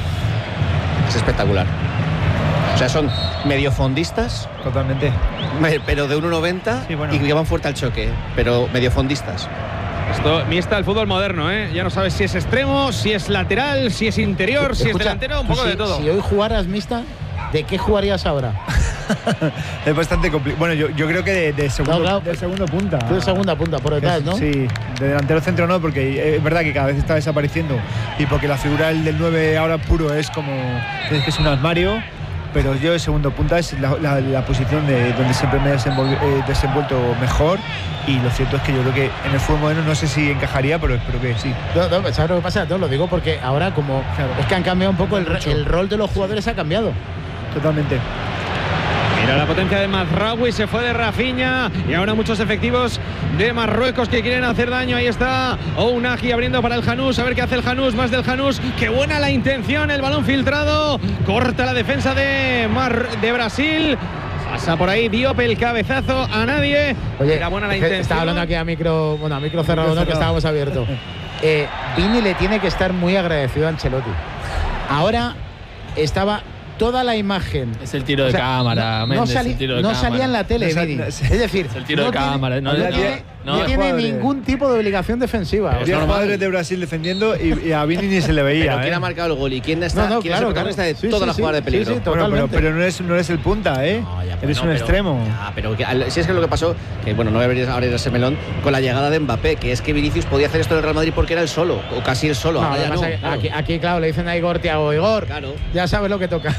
Es espectacular. O sea, son mediofondistas. Totalmente. Pero de uno noventa Sí, bueno. y que van fuerte al choque, pero mediofondistas. Esto mixta el fútbol moderno, ¿eh? Ya no sabes si es extremo, si es lateral, si es interior, si Escucha, es delantero, un poco si, de todo. Si hoy jugaras mixta, ¿de qué jugarías ahora? Es bastante complicado. Bueno, yo, yo creo que de, de segundo, No, claro. de segundo punta. Tú de segunda punta, por detrás, ¿no? Sí, de delantero centro no, porque es verdad que cada vez está desapareciendo y porque la figura del, del nueve ahora puro es como es que es un armario, pero yo de segundo punta es la, la, la posición de donde siempre me he desenvol, eh, desenvuelto mejor, y lo cierto es que yo creo que en el fútbol moderno no sé si encajaría, pero espero que sí. No, no, ¿sabes lo que pasa? No, lo digo porque ahora como Claro. es que han cambiado un poco el, Mucho. el rol de los jugadores, ha cambiado. Totalmente. Mira la potencia de Mazraoui, se fue de Rafinha y ahora muchos efectivos de Marruecos que quieren hacer daño. Ahí está Ounahi abriendo para el Janús, a ver qué hace el Janús, más del Janús, qué buena la intención, el balón filtrado, corta la defensa de, Mar de Brasil, pasa por ahí Diop, el cabezazo a nadie. Oye, era buena la es que intención. estaba hablando aquí a micro, bueno, a micro cerrado, Micro no, que cerrado. estábamos abiertos. Eh, Vini le tiene que estar muy agradecido a Ancelotti. Ahora estaba toda la imagen. Es el tiro de O sea, cámara, no, Méndez, no salí- el tiro de no cámara. salía en la tele, No sal- Vini. no- Es decir, Es el tiro no de tiene- cámara. No, no no, tiene, no, no tiene jugadores. ningún tipo de obligación defensiva. Diez O sea, jugadores de Brasil defendiendo y, y a Vini ni se le veía. Pero quién ¿eh? ha marcado el gol y quién está, No, no, quién claro, es el claro. protagonista de Sí, toda sí, la sí, jugada de sí, peligro. sí, Bueno, pero, totalmente. pero no, eres, no eres el punta, ¿eh? No, ya, eres no, un pero- extremo. Ya, pero que, al- si es que lo que pasó, que bueno, no debería abrir ese melón con la llegada de Mbappé, que es que Vinicius podía hacer esto en el Real Madrid porque era el solo, o casi el solo. No, Ahora ya además, no, aquí, claro. aquí, aquí, claro, le dicen a Igor Thiago, Igor, Claro. ya sabes lo que toca.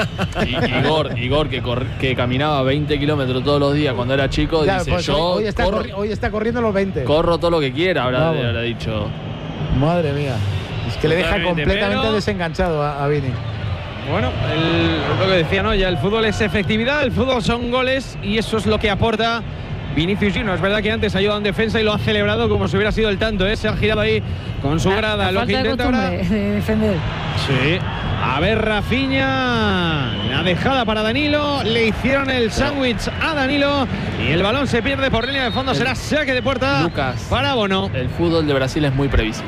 Y- Igor, Igor que, cor- que caminaba veinte kilómetros todos los días cuando era chico, Ya, dice, pues yo hoy, hoy está corro, corri- hoy está corriendo los veinte. corro todo lo que quiera, habrá, Vamos. habrá dicho. Madre mía. Es que le deja Totalmente, completamente pero- desenganchado a, a Vini. Bueno, el- lo que decía, ¿no? Ya el fútbol es efectividad, el fútbol son goles y eso es lo que aporta Vinicius Junior. Es verdad que antes ha ayudado en defensa y lo ha celebrado como si hubiera sido el tanto, ¿eh? Se ha girado ahí con su La- grada. la Lo falta que de intenta ahora. costumbre de defender. Sí. A ver, Rafinha. La dejada para Danilo. Le hicieron el sándwich a Danilo. Y el balón se pierde por línea de fondo. Será saque de puerta Lucas, para Bono. el fútbol de Brasil es muy previsible.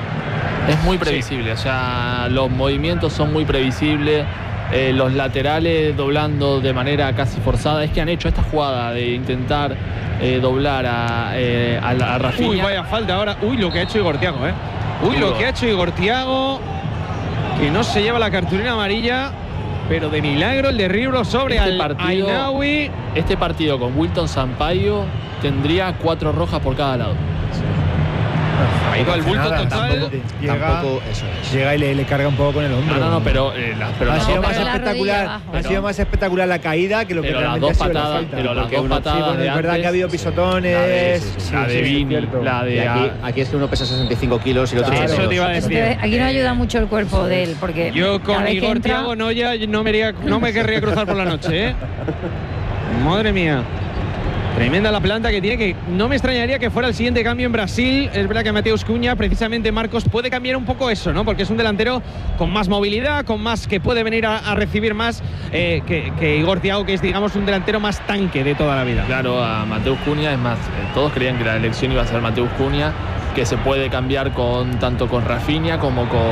Es muy previsible, o sea, los movimientos son muy previsibles. Eh, los laterales doblando de manera casi forzada. Es que han hecho esta jugada de intentar eh, doblar a, eh, a, a Rafinha. Uy, vaya falta ahora. Uy, lo que ha hecho Igor Thiago, ¿eh? Uy, Duro. lo que ha hecho Igor Thiago. Que no se lleva la cartulina amarilla. pero de milagro el derribo sobre Este Al partido- Ainaoui. Este partido con Wilton Sampaio tendría cuatro rojas por cada lado. Ha ido al bulto Nada, total. tampoco- Llega, Tampoco eso es. llega y le, le carga un poco con el hombro. No, no, no, pero, eh, las- pero ha las sido dos más Pero la espectacular, rodilla abajo. ha sido más espectacular la caída que lo que Pero las realmente dos ha sido la patadas- falta. pero las Porque dos uno- patadas sí, bueno, de es verdad que ha antes, habido sí, sí. pisotones. La de- sí, sí, sí. la de sí, es Vini, cierto. la Y de... aquí, aquí es que uno pesa sesenta y cinco kilos y el otro Claro. sesenta y dos. Eso te iba a decir. Entonces, aquí no ayuda mucho el cuerpo de él, porque Yo cada con vez que Igor entra- Thiago Noya no me, iría- no me querría cruzar por la noche, ¿eh? Madre mía. Tremenda la planta que tiene, que no me extrañaría que fuera el siguiente cambio en Brasil. Es verdad que Mateus Cunha, precisamente Marcos, puede cambiar un poco eso, ¿no? Porque es un delantero con más movilidad, con más que puede venir a, a recibir más eh, que, que Igor Thiago, que es, digamos, un delantero más tanque de toda la vida. Claro, a Mateus Cunha, es más, eh, todos creían que la elección iba a ser Mateus Cunha, que se puede cambiar con tanto con Rafinha como con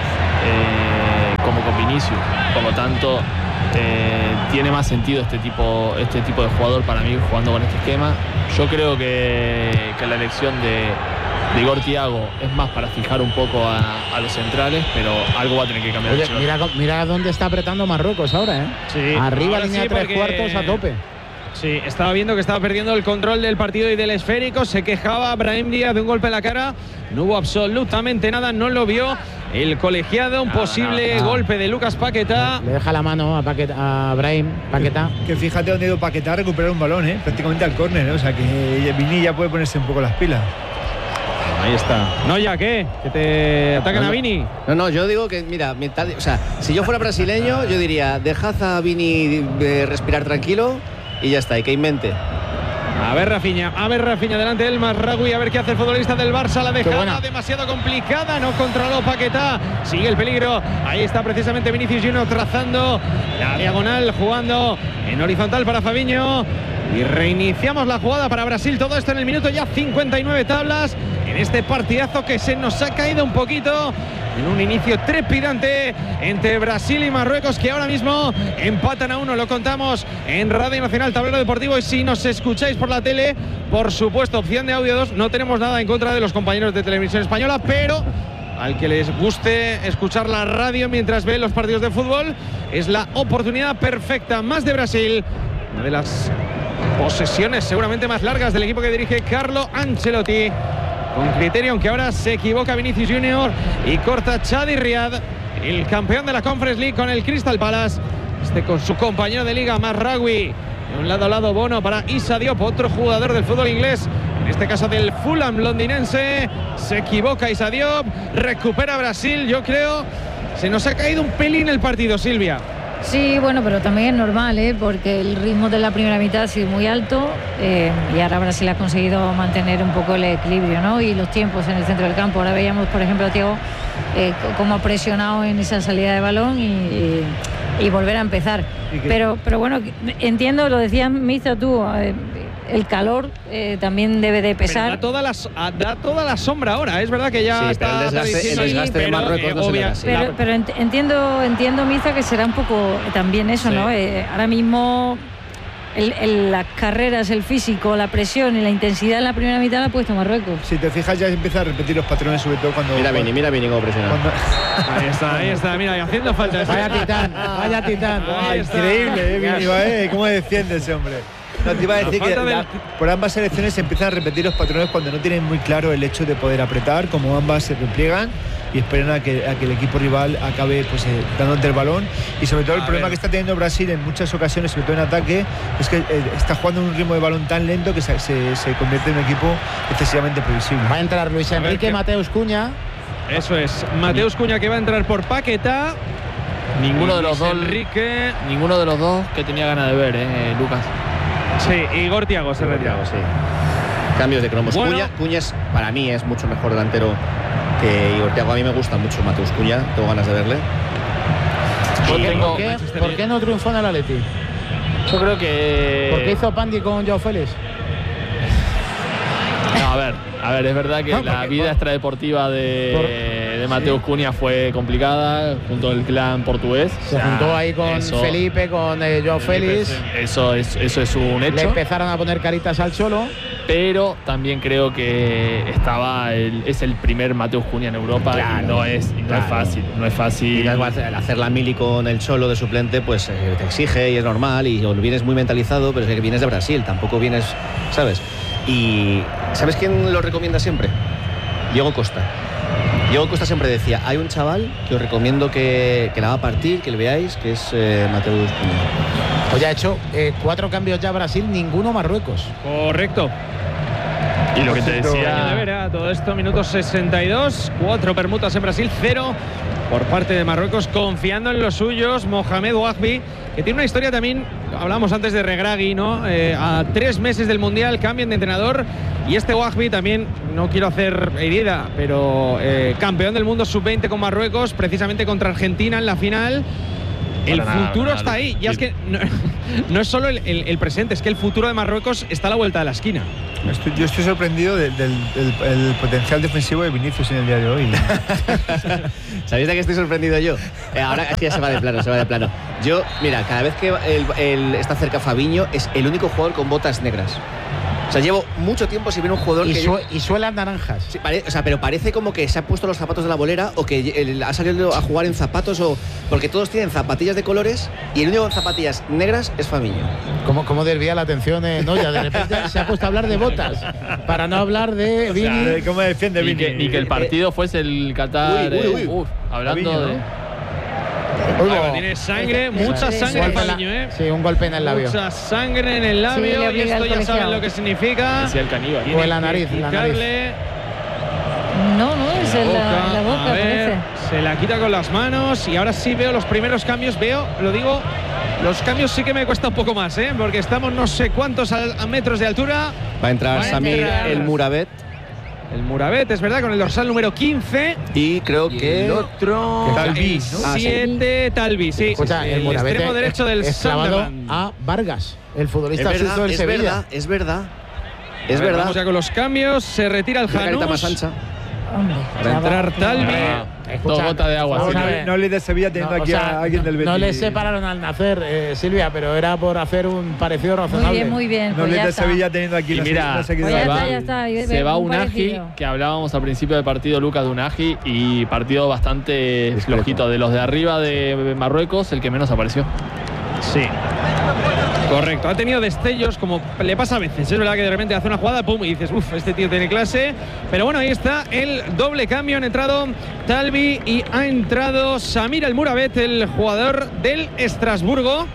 eh, como con Vinicius. Por lo tanto, eh, tiene más sentido este tipo, este tipo de jugador para mí jugando con este esquema. Yo creo que, que la elección de, de Igor Thiago es más para fijar un poco a, a los centrales, pero algo va a tener que cambiar. Oye, Ancelotti. mira, mira dónde está apretando Marruecos ahora, ¿eh? Sí, Arriba, ahora línea sí, tres porque- cuartos a tope. Sí, estaba viendo que estaba perdiendo el control del partido y del esférico. Se quejaba Brahim Díaz de un golpe en la cara. No hubo absolutamente nada, no lo vio el colegiado. Un Nada, posible nada, nada. golpe de Lucas Paquetá. Le deja la mano a, Paquet, a Brahim Paquetá. Que fíjate dónde ha ido Paquetá a recuperar un balón, ¿eh? Prácticamente al córner, ¿eh? O sea que Vini ya puede ponerse un poco las pilas. Ahí está. No, ya, ¿qué? Que te atacan No, a no. Vini. No, no, yo digo que, mira, mental- o sea, si yo fuera brasileño, yo diría, dejad a Vini eh, respirar tranquilo y ya está, y que invente. A ver Rafinha, a ver Rafinha delante del Marragui, a ver qué hace el futbolista del Barça, la dejada buena. demasiado complicada, no controló Paquetá, sigue el peligro, ahí está precisamente Vinicius Junior trazando la diagonal, jugando en horizontal para Fabinho y reiniciamos la jugada para Brasil, todo esto en el minuto ya cincuenta y nueve tablas, en este partidazo que se nos ha caído un poquito. En un inicio trepidante entre Brasil y Marruecos, que ahora mismo empatan a uno. Lo contamos en Radio Nacional Tablero Deportivo. Y si nos escucháis por la tele, por supuesto, opción de audio dos. No tenemos nada en contra de los compañeros de Televisión Española, pero al que les guste escuchar la radio mientras ve los partidos de fútbol, es la oportunidad perfecta. Más de Brasil, una de las posesiones seguramente más largas del equipo que dirige Carlo Ancelotti. Con criterio, aunque ahora se equivoca Vinicius Junior y corta Chadi Riad, el campeón de la Conference League con el Crystal Palace. Este con su compañero de liga, Marragui. De un lado a lado, Bono para Issa Diop, otro jugador del fútbol inglés. En este caso del Fulham londinense. Se equivoca Issa Diop, recupera Brasil. Yo creo se nos ha caído un pelín el partido, Silvia. Sí, bueno, pero también es normal, ¿eh? Porque el ritmo de la primera mitad ha sido muy alto eh, y ahora Brasil ha conseguido mantener un poco el equilibrio, ¿no? Y los tiempos en el centro del campo. Ahora veíamos, por ejemplo, a Thiago eh, cómo ha presionado en esa salida de balón y, y, y volver a empezar. Pero, pero bueno, entiendo, lo decías, Miza, tú, eh, el calor eh, también debe de Pero pesar. da toda, la, da toda la sombra ahora. Es verdad que ya Sí, está pero el desgaste- diciendo el ahí, desgaste de pero, Marruecos eh, no se le obvia- da así. Pero, pero ent- entiendo, entiendo, Miza, que será un poco también eso, Sí. ¿no? Eh, ahora mismo el- el- las carreras, el físico, la presión y la intensidad en la primera mitad la ha puesto Marruecos. Si te fijas, ya empieza a repetir los patrones, sobre todo cuando. Mira Vini, mira Vini cómo presiona. cuando- Ahí está, ahí está, mira, y haciendo falta. Vaya titán, vaya titán. Ahí está. Increíble, eh, Vini, eh, cómo defiende ese hombre. No, te iba a La decir que falta del- la- por ambas selecciones se empiezan a repetir los patrones cuando no tienen muy claro el hecho de poder apretar, como ambas se repliegan y esperan a que, a que el equipo rival acabe pues, eh, dándote el balón. Y sobre todo el A problema ver. que está teniendo Brasil en muchas ocasiones, sobre todo en ataque, es que eh, está jugando en un ritmo de balón tan lento que se, se- se convierte en un equipo excesivamente previsible. Va a entrar Luis A ver Enrique qué- Mateus Cunha. Eso es, Mateus Cunha que va a entrar por Paquetá. Ninguno de los Luis dos, Enrique. ninguno de los dos que tenía ganas de ver, eh, Lucas. Sí, Igor Thiago se retira. Sí. Cambios de cromos. Bueno. Cuña, Cuña es, para mí es mucho mejor delantero que Igor Thiago. A mí me gusta mucho Mateus Cuña, tengo ganas de verle. Yo ¿Por qué, tengo- por qué- por qué no triunfó en el Atleti? Yo creo que. ¿Por qué hizo Pandi con Joao Félix? No, a ver, a ver, es verdad que No, la porque- vida por- extradeportiva de, de Mateus Cunha fue complicada, junto al clan portugués. Se juntó ahí con eso, Felipe, con eh, Joao Félix. Eso es, eso es un hecho. Le empezaron a poner caritas al Cholo. Pero también creo que estaba el, es el primer Mateus Cunha en Europa. Claro, y no es, y no claro. es fácil. No es fácil. Y al hacer la mili con el Cholo de suplente, pues eh, te exige y es normal. Y vienes muy mentalizado, pero es que vienes de Brasil, tampoco vienes, ¿sabes? Y ¿sabes quién lo recomienda siempre? Diego Costa. Diego Costa siempre decía, hay un chaval que os recomiendo que, que la va a partir, que le veáis, que es eh, Mateus Cunha. Pues ya ha hecho eh, cuatro cambios ya Brasil, ninguno Marruecos. Correcto. Y lo que te decía... Año de Vera, todo esto, minutos sesenta y dos, cuatro permutas en Brasil, cero por parte de Marruecos, confiando en los suyos. Mohamed Ouahbi, que tiene una historia también, hablábamos antes de Regragui, ¿no? Eh, a tres meses del Mundial cambian de entrenador, y este Ouahbi también, no quiero hacer herida, pero eh, campeón del mundo sub veinte con Marruecos, precisamente contra Argentina en la final. El Para nada, futuro nada, está ahí. Ya sí. es que no, no es solo el, el, el presente, es que el futuro de Marruecos está a la vuelta de la esquina. Estoy, yo estoy sorprendido del, del, del el potencial defensivo de Vinicius en el día de hoy. ¿Sabéis de qué estoy sorprendido yo? Eh, ahora es que ya se va de plano, se va de plano. Yo, mira, cada vez que el, el, está cerca Fabinho, es el único jugador con botas negras. O sea, llevo mucho tiempo sin ver un jugador y que... Su, y suelas naranjas. Sí, pare, o sea, pero parece como que se ha puesto los zapatos de la bolera o que el, ha salido a jugar en zapatos o... Porque todos tienen zapatillas de colores y el único con zapatillas negras es Fabinho. ¿Cómo, cómo desvía la atención? Eh? No, ya de repente se ha puesto a hablar de botas para no hablar de Vini. O sea, ¿cómo defiende Ni Vini? que, ni que el partido fuese el Qatar. Uy, uy, uy. Eh, uf, hablando Fabinho, de... ¿no? Claro, tiene sangre, mucha Sí, sangre, golpe en la- Fabinho, ¿eh? Sí, un golpe en el labio. Mucha sangre en el Sí, labio, le y obliga esto al ya saben colegiado. lo que significa. Decía el caníbal. Tiene en la que nariz, en la nariz. quitarle No, no, es en la, en la boca, a ver, parece. se la quita con las manos y ahora sí veo los primeros cambios. Veo, lo digo, los cambios sí que me cuesta un poco más, ¿eh? Porque estamos no sé cuántos al- a metros de altura. Va a entrar Va a Samir entrar. El Murabet El Murabet, es verdad, con el dorsal número quince. y creo Y que... el otro, Talbi, el ¿no? Ah, sí. siete, Talbi, sí. Escucha, el, Murabete extremo derecho del es clavado Sunderland. a Vargas, el Es futbolista suizo verdad, del es Sevilla. verdad, es verdad. A Es ver, verdad. Vamos ya con los cambios, se retira el Una carita más Janus. ancha. Hombre, Para entrar Talbi. Dos gotas de agua. vamos sí. a ver. No le de Sevilla teniendo No, aquí o sea, a alguien del Betis. no les separaron al nacer, eh, Silvia, pero era por hacer un parecido razonable. Muy bien, muy bien. No Pues le ya de está. Sevilla teniendo aquí Y una mira, una seguidora. Pues ya se está, va, ya está. Y se ve- va muy Unagi, parecido. que hablábamos al principio del partido, Lucas, de Unagi, y partido bastante flojito. De los de arriba de Marruecos, el que menos apareció. Sí. Correcto, ha tenido destellos como le pasa a veces. Es verdad que de repente hace una jugada, pum, y dices, uff, este tío tiene clase. Pero bueno, ahí está el doble cambio. Han entrado Talbi y ha entrado Samir El Murabet, el jugador del Estrasburgo.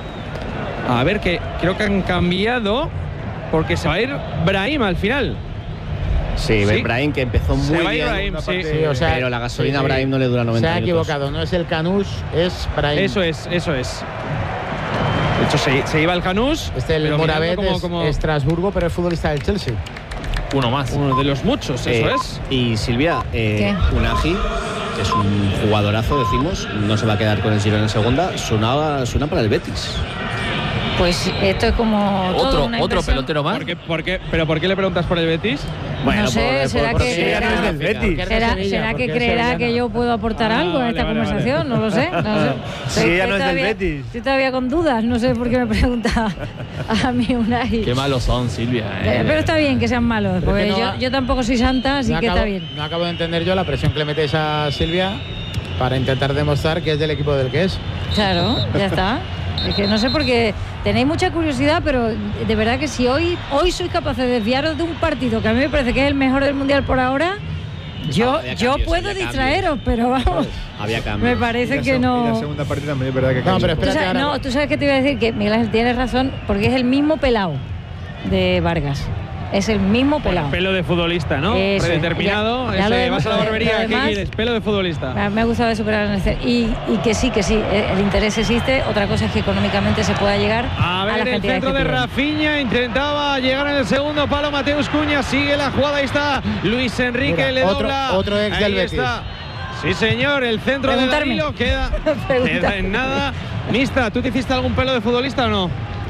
A ver, que creo que han cambiado porque se va a ir Brahim al final. Sí, Sí. Brahim, que empezó muy Se va a ir bien. Brahim, sí. Sí, o sea, pero la gasolina sí, a Brahim no le dura noventa Se ha minutos. equivocado, no es el Canús, es Brahim. Eso es, eso es. De hecho, se, se iba el Janus. Este el pero Murabet mirando es como- como Estrasburgo, pero es futbolista del Chelsea. Uno más. uno de los muchos, eso Eh, es. Y Silvia, eh, Unagi, que es un jugadorazo, decimos, no se va a quedar con el Girona en segunda, suena, suena para el Betis. Pues esto es como todo Otro, una otro impresión. pelotero más. ¿Por qué, por qué- ¿Pero por qué le preguntas por el Betis? Bueno, No sé, será que Sevilla no es del Betis. ¿Será, será que creerá que yo puedo aportar Ah, algo a esta vale, vale, conversación? No lo sé. No sé. Sí, Estoy- ella no estoy es del todavía- Betis. Estoy todavía con dudas. No sé por qué me pregunta a mí Unai. Qué malos son, Silvia. Eh, eh. Pero está bien que sean malos, Pero porque es que no yo, ha- yo tampoco soy santa, así no, que acabo, está bien. no acabo de entender yo la presión que le metéis a Silvia para intentar demostrar que es del equipo del que es. Claro, ya está. Es que no sé por qué tenéis mucha curiosidad, pero de verdad que si hoy, hoy sois capaces de desviaros de un partido que a mí me parece que es el mejor del mundial por ahora, yo, había yo cambios, puedo había distraeros, pero vamos, Había me cambios. Y parece la que seg- Y la no. segunda parte también es verdad que No, cambió pero un Tú poco. espérate, sabes, ahora- no, tú sabes que te iba a decir que Miguel Ángel tienes razón, porque es el mismo pelao de Vargas. Es el mismo pelao. Pelo de futbolista, ¿no? Eso es. Predeterminado. Ya- ya Ese, lo de- vas a la lo de- barbería, lo ¿qué demás- quieres? Pelo de futbolista. Me me ha gustado de superar en este. Y, y que sí, que sí, eh, el interés existe. Otra cosa es que económicamente se pueda llegar A a, la ver, el cantidad centro que de piden. Rafinha intentaba llegar en el segundo palo. Mateus Cunha sigue la jugada. Ahí está Luis Enrique, Mira, le otro- dobla. otro ex Ahí del Betis. está. Sí, señor, el centro de Preguntarme. Danilo queda, queda Preguntarme. en nada. Mista, ¿tú te hiciste algún pelo de futbolista o no?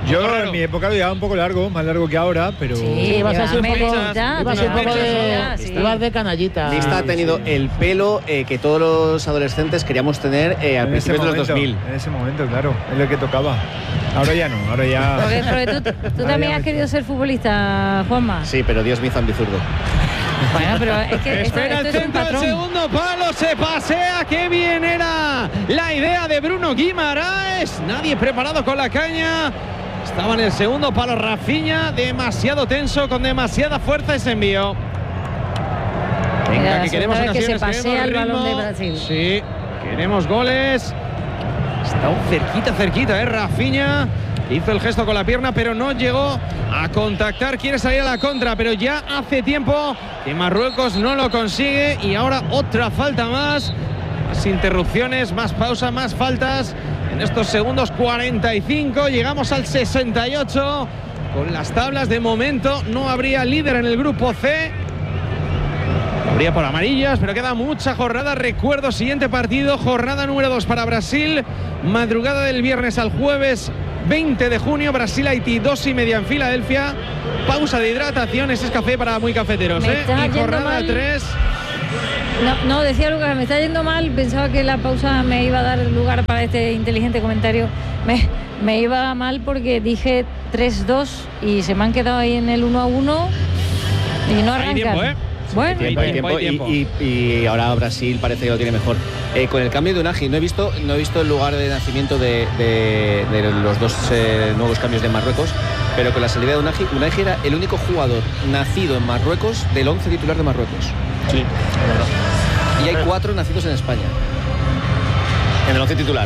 Yo en mi época lo llevaba un poco largo, más largo que ahora, pero... Sí, ibas a ser un poco, ibas un poco de, sí. ibas de canallita. Lista ha tenido el pelo eh, que todos los adolescentes queríamos tener eh, al en principio de los momento, dos mil. En ese momento, claro, es lo que tocaba. Ahora ya no, ahora ya... Porque, porque tú, tú también has querido ser futbolista, Juanma. Sí, pero Dios me hizo ambizurdo. Bueno, pero es que esto, Espera esto el es un centro, el patrón. segundo palo, se pasea, qué bien era la idea de Bruno Guimaraes. Nadie preparado con la caña. Estaba en el segundo palo Rafinha, demasiado tenso, con demasiada fuerza ese envío. Venga, Mira, que queremos que se ocasiones, pasea el queremos balón de ritmo. Brasil. Sí, queremos goles. Está cerquita, cerquita, ¿eh? Rafinha hizo el gesto con la pierna, pero no llegó a contactar. Quiere salir a la contra, pero ya hace tiempo que Marruecos no lo consigue. Y ahora otra falta más. Más interrupciones, más pausa, más faltas. En estos segundos cuarenta y cinco llegamos al sesenta y ocho. Con las tablas de momento no habría líder en el grupo C. Habría por amarillas, pero queda mucha jornada. Recuerdo, siguiente partido, jornada número dos para Brasil. Madrugada del viernes al jueves veinte de junio, Brasil-Haití, dos y media en Filadelfia. Pausa de hidratación, ese es café para muy cafeteros, Me ¿eh? está Y yendo jornada mal. tres. No, no, decía Lucas, me está yendo mal. Pensaba que la pausa me iba a dar lugar para este inteligente comentario. Me, me iba mal porque dije tres dos y se me han quedado ahí en el uno a uno y no arrancan. Hay tiempo, ¿eh? Bueno, Tiempo, hay tiempo, hay tiempo. Y, y- y ahora Brasil parece que lo tiene mejor. Eh, con el cambio de Unai, no he visto, no he visto el lugar de nacimiento de, de- de los dos eh, nuevos cambios de Marruecos, pero con la salida de Unai, Unai era el único jugador nacido en Marruecos del once titular de Marruecos. Sí, es verdad. Y hay cuatro nacidos en España. En el once titular.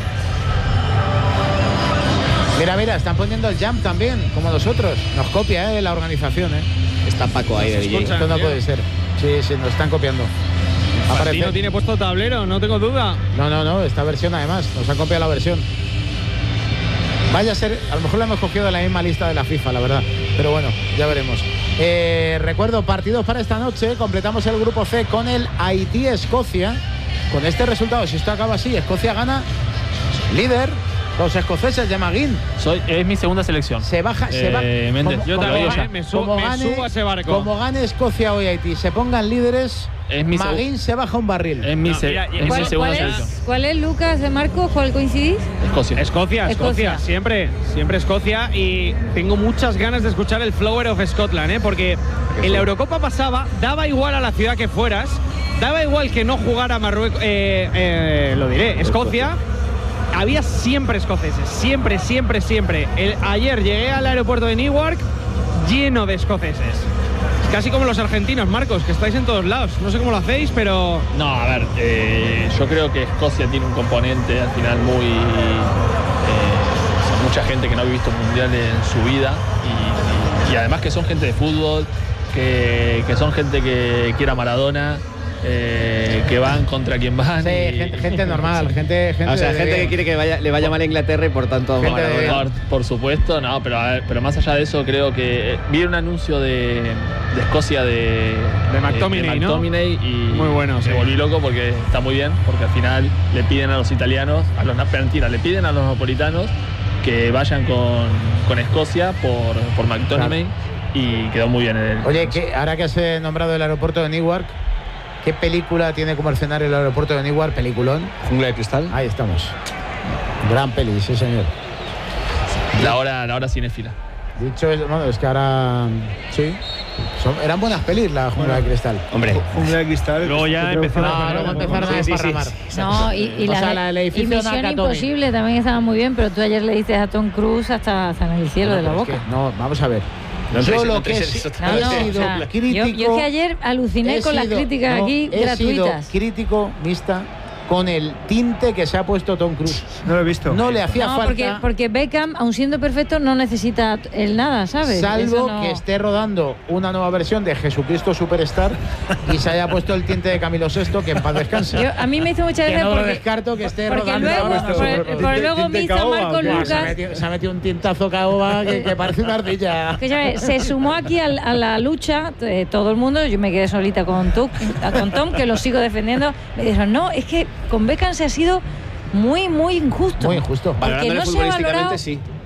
Mira, mira, están poniendo el jump también, como nosotros. Nos copia, ¿eh? La organización, ¿eh? Está Paco ahí de D J. escucha. Esto no tío. puede ser. Sí, sí, nos están copiando. Martino Aparece- tiene puesto tablero, no tengo duda. No, no, no, esta versión además, nos han copiado la versión. Vaya a ser, a lo mejor la hemos cogido de la misma lista de la FIFA, la verdad. Pero bueno, ya veremos. Eh, recuerdo, partidos para esta noche. Completamos el grupo C con el Haití-Escocia. Con este resultado, si esto acaba así, Escocia gana, líder. Los escoceses de Maguín. Soy, es mi segunda selección. Se baja, se Eh, va. Méndez, Yo como también, digo, ¿eh? me, su- como me gane- subo a ese barco. Como gane Escocia hoy Haití, se pongan líderes, Es mi Maguín se baja un barril. Es mi, No, se- mira, es mi ¿Cuál, segunda cuál selección. es, ¿Cuál es, Lucas, de Marcos? ¿Cuál coincidís? Escocia. Escocia, Escocia, Escocia. siempre, siempre Escocia. Y tengo muchas ganas de escuchar el Flower of Scotland, ¿eh? Porque en la Eurocopa pasaba, daba igual a la ciudad que fueras, daba igual que no jugara Marruecos, eh, eh, lo diré, Escocia. Había siempre escoceses, siempre, siempre, siempre. El, ayer llegué al aeropuerto de Newark lleno de escoceses. Es casi como los argentinos, Marcos, que estáis en todos lados. No sé cómo lo hacéis, pero... No, a ver, eh, yo creo que Escocia tiene un componente al final muy... eh, o sea, mucha gente que no ha visto un mundial en su vida y, y- y además que son gente de fútbol, que, que son gente que quiere a Maradona, eh, que van contra quien van. Sí, y- gente, gente normal, gente, gente O sea, de gente bien. que quiere que vaya, le vaya mal a Inglaterra y por tanto Gente de Maradona. Por, por supuesto, no, pero, a ver, pero más allá de eso, creo que eh, vi un anuncio de, de Escocia de, De McTominay, de ¿no? McTominay y Muy bueno, me sí. volví loco porque está muy bien, porque al final le piden a los italianos, a los mentira, le piden a los napolitanos que vayan con, con Escocia por, por McTominay y quedó muy bien el Oye, que ahora que has eh, nombrado el aeropuerto de Newark, ¿qué película tiene como escenario el aeropuerto de Newark? Peliculón. Jungla de cristal. Ahí estamos. Gran peli, sí señor. la hora, la hora cinéfila. Dicho eso, bueno, es que ahora sí. Son- eran buenas pelis la Jungla de Cristal. Hombre, Jungla de cristal. Luego ya yo creo que empezaron fue- No, luego empezaron a Sí, sí, sí. desparramar. No, y, y, O la, sea, la del y edificio Misión Nakatomi. Imposible también estaba muy bien, pero tú ayer le dices a Tom Cruise hasta, hasta en el cielo No, de la pero es boca. que no, vamos a ver. No yo traes- lo no que he, traes si- eso No, he no, o sido sea, crítico. yo, yo que ayer aluciné he con las sido- críticas no, aquí he sido gratuitas. crítico, mixta, con el tinte que se ha puesto Tom Cruise. No lo he visto. No le hacía No, falta. porque, porque Beckham, aun siendo perfecto, no necesita el nada, ¿sabes? Salvo Eso no- que esté rodando una nueva versión de Jesucristo Superstar y se haya puesto el tinte de Camilo sexto, que en paz descanse. Yo- a mí me hizo mucha que gracia no lo porque, descarto que esté porque rodando. luego, ahora. por, el- por el luego Tinte mister caoba, Marco ¿o qué? Se ha, Lucas, metido, se ha metido un tintazo caoba que, que parece una ardilla. que ya ves, se sumó aquí al- a, la lucha, eh, todo el mundo, yo me quedé solita con, Tuc- con Tom, que lo sigo defendiendo, me dijeron, no, es que con Beckham se ha sido muy, muy injusto. Muy injusto. Porque Valorándole no se ha futbolísticamente, valorado sí.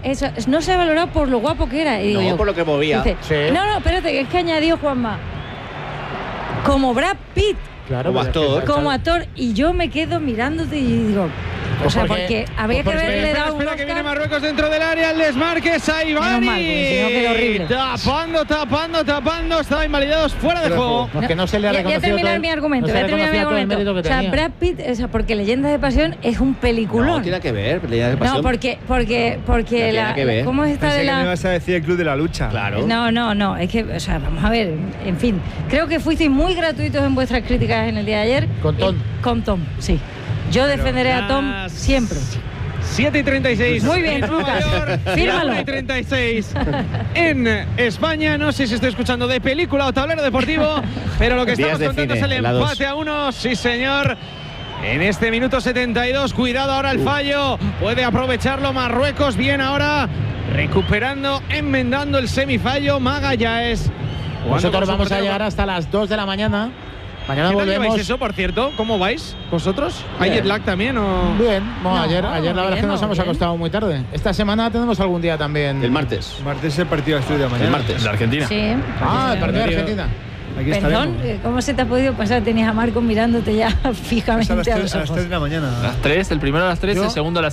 eso, no se ha valorado por lo guapo que era. Y digo No, yo, por lo que movía. dice, Sí. No, no, espérate, que es que añadió Juanma. Como Brad Pitt. Claro, Como actor. Como actor. Y yo me quedo mirándote y digo. Pues o sea, porque- porque, había pues que porque- haberle Espera, dado un espera, que Oscar. viene Marruecos dentro del área, el desmarque, Saibani. Menos mal, porque si no queda horrible. Tapando, tapando, tapando, estaba invalidados fuera de juego. No, es que no se le ha Ya, ya reconocido terminar todo el- mi argumento, no se voy a le terminar mi reconocía todo el argumento. mérito que O sea, tenía. Brad Pitt, o sea, porque Leyendas de Pasión es un peliculón. No, tiene que ver. Leyendas de Pasión. No, porque, porque, porque No la, tiene que ver. ¿cómo es esta Pensé de que me la? ibas a decir el Club de la Lucha. Claro. No, no, no, es que, o sea, vamos a ver, en fin, creo que fuisteis muy gratuitos en vuestras críticas en el día de ayer. Con Tom. Eh, con Tom, sí. Yo defenderé a Tom las- siempre. siete y treinta y seis. Muy bien, en Nueva Lucas. York, Fírmalo. una y treinta y seis en España. No sé si estoy escuchando de película o tablero deportivo, pero lo que Días estamos de contando cine, es el la dos. empate a uno. Sí, señor. En este minuto setenta y dos, cuidado ahora el fallo. Puede aprovecharlo Marruecos. Bien ahora, recuperando, enmendando el semifallo. Magallanes. Nosotros vamos a llegar hasta las dos de la mañana. Mañana ¿Qué tal volvemos. lleváis eso, por cierto? ¿Cómo vais vosotros? ¿Hay Bien. jet lag también o...? Bien, bueno, No, ayer, ayer la verdad es que bien, nos no, hemos bien. acostado muy tarde. Esta semana tenemos algún día también. El martes. Martes es el partido de estudio de mañana. El martes. La Argentina. Sí. Ah, el partido de Horario- Argentina. Aquí Perdón, estaremos. eh, ¿cómo se te ha podido pasar? Tenías a Marco mirándote ya Es a las fijamente a tres- los a las ojos. tres de la mañana. A las tres, el primero a las tres, Yo- el segundo a las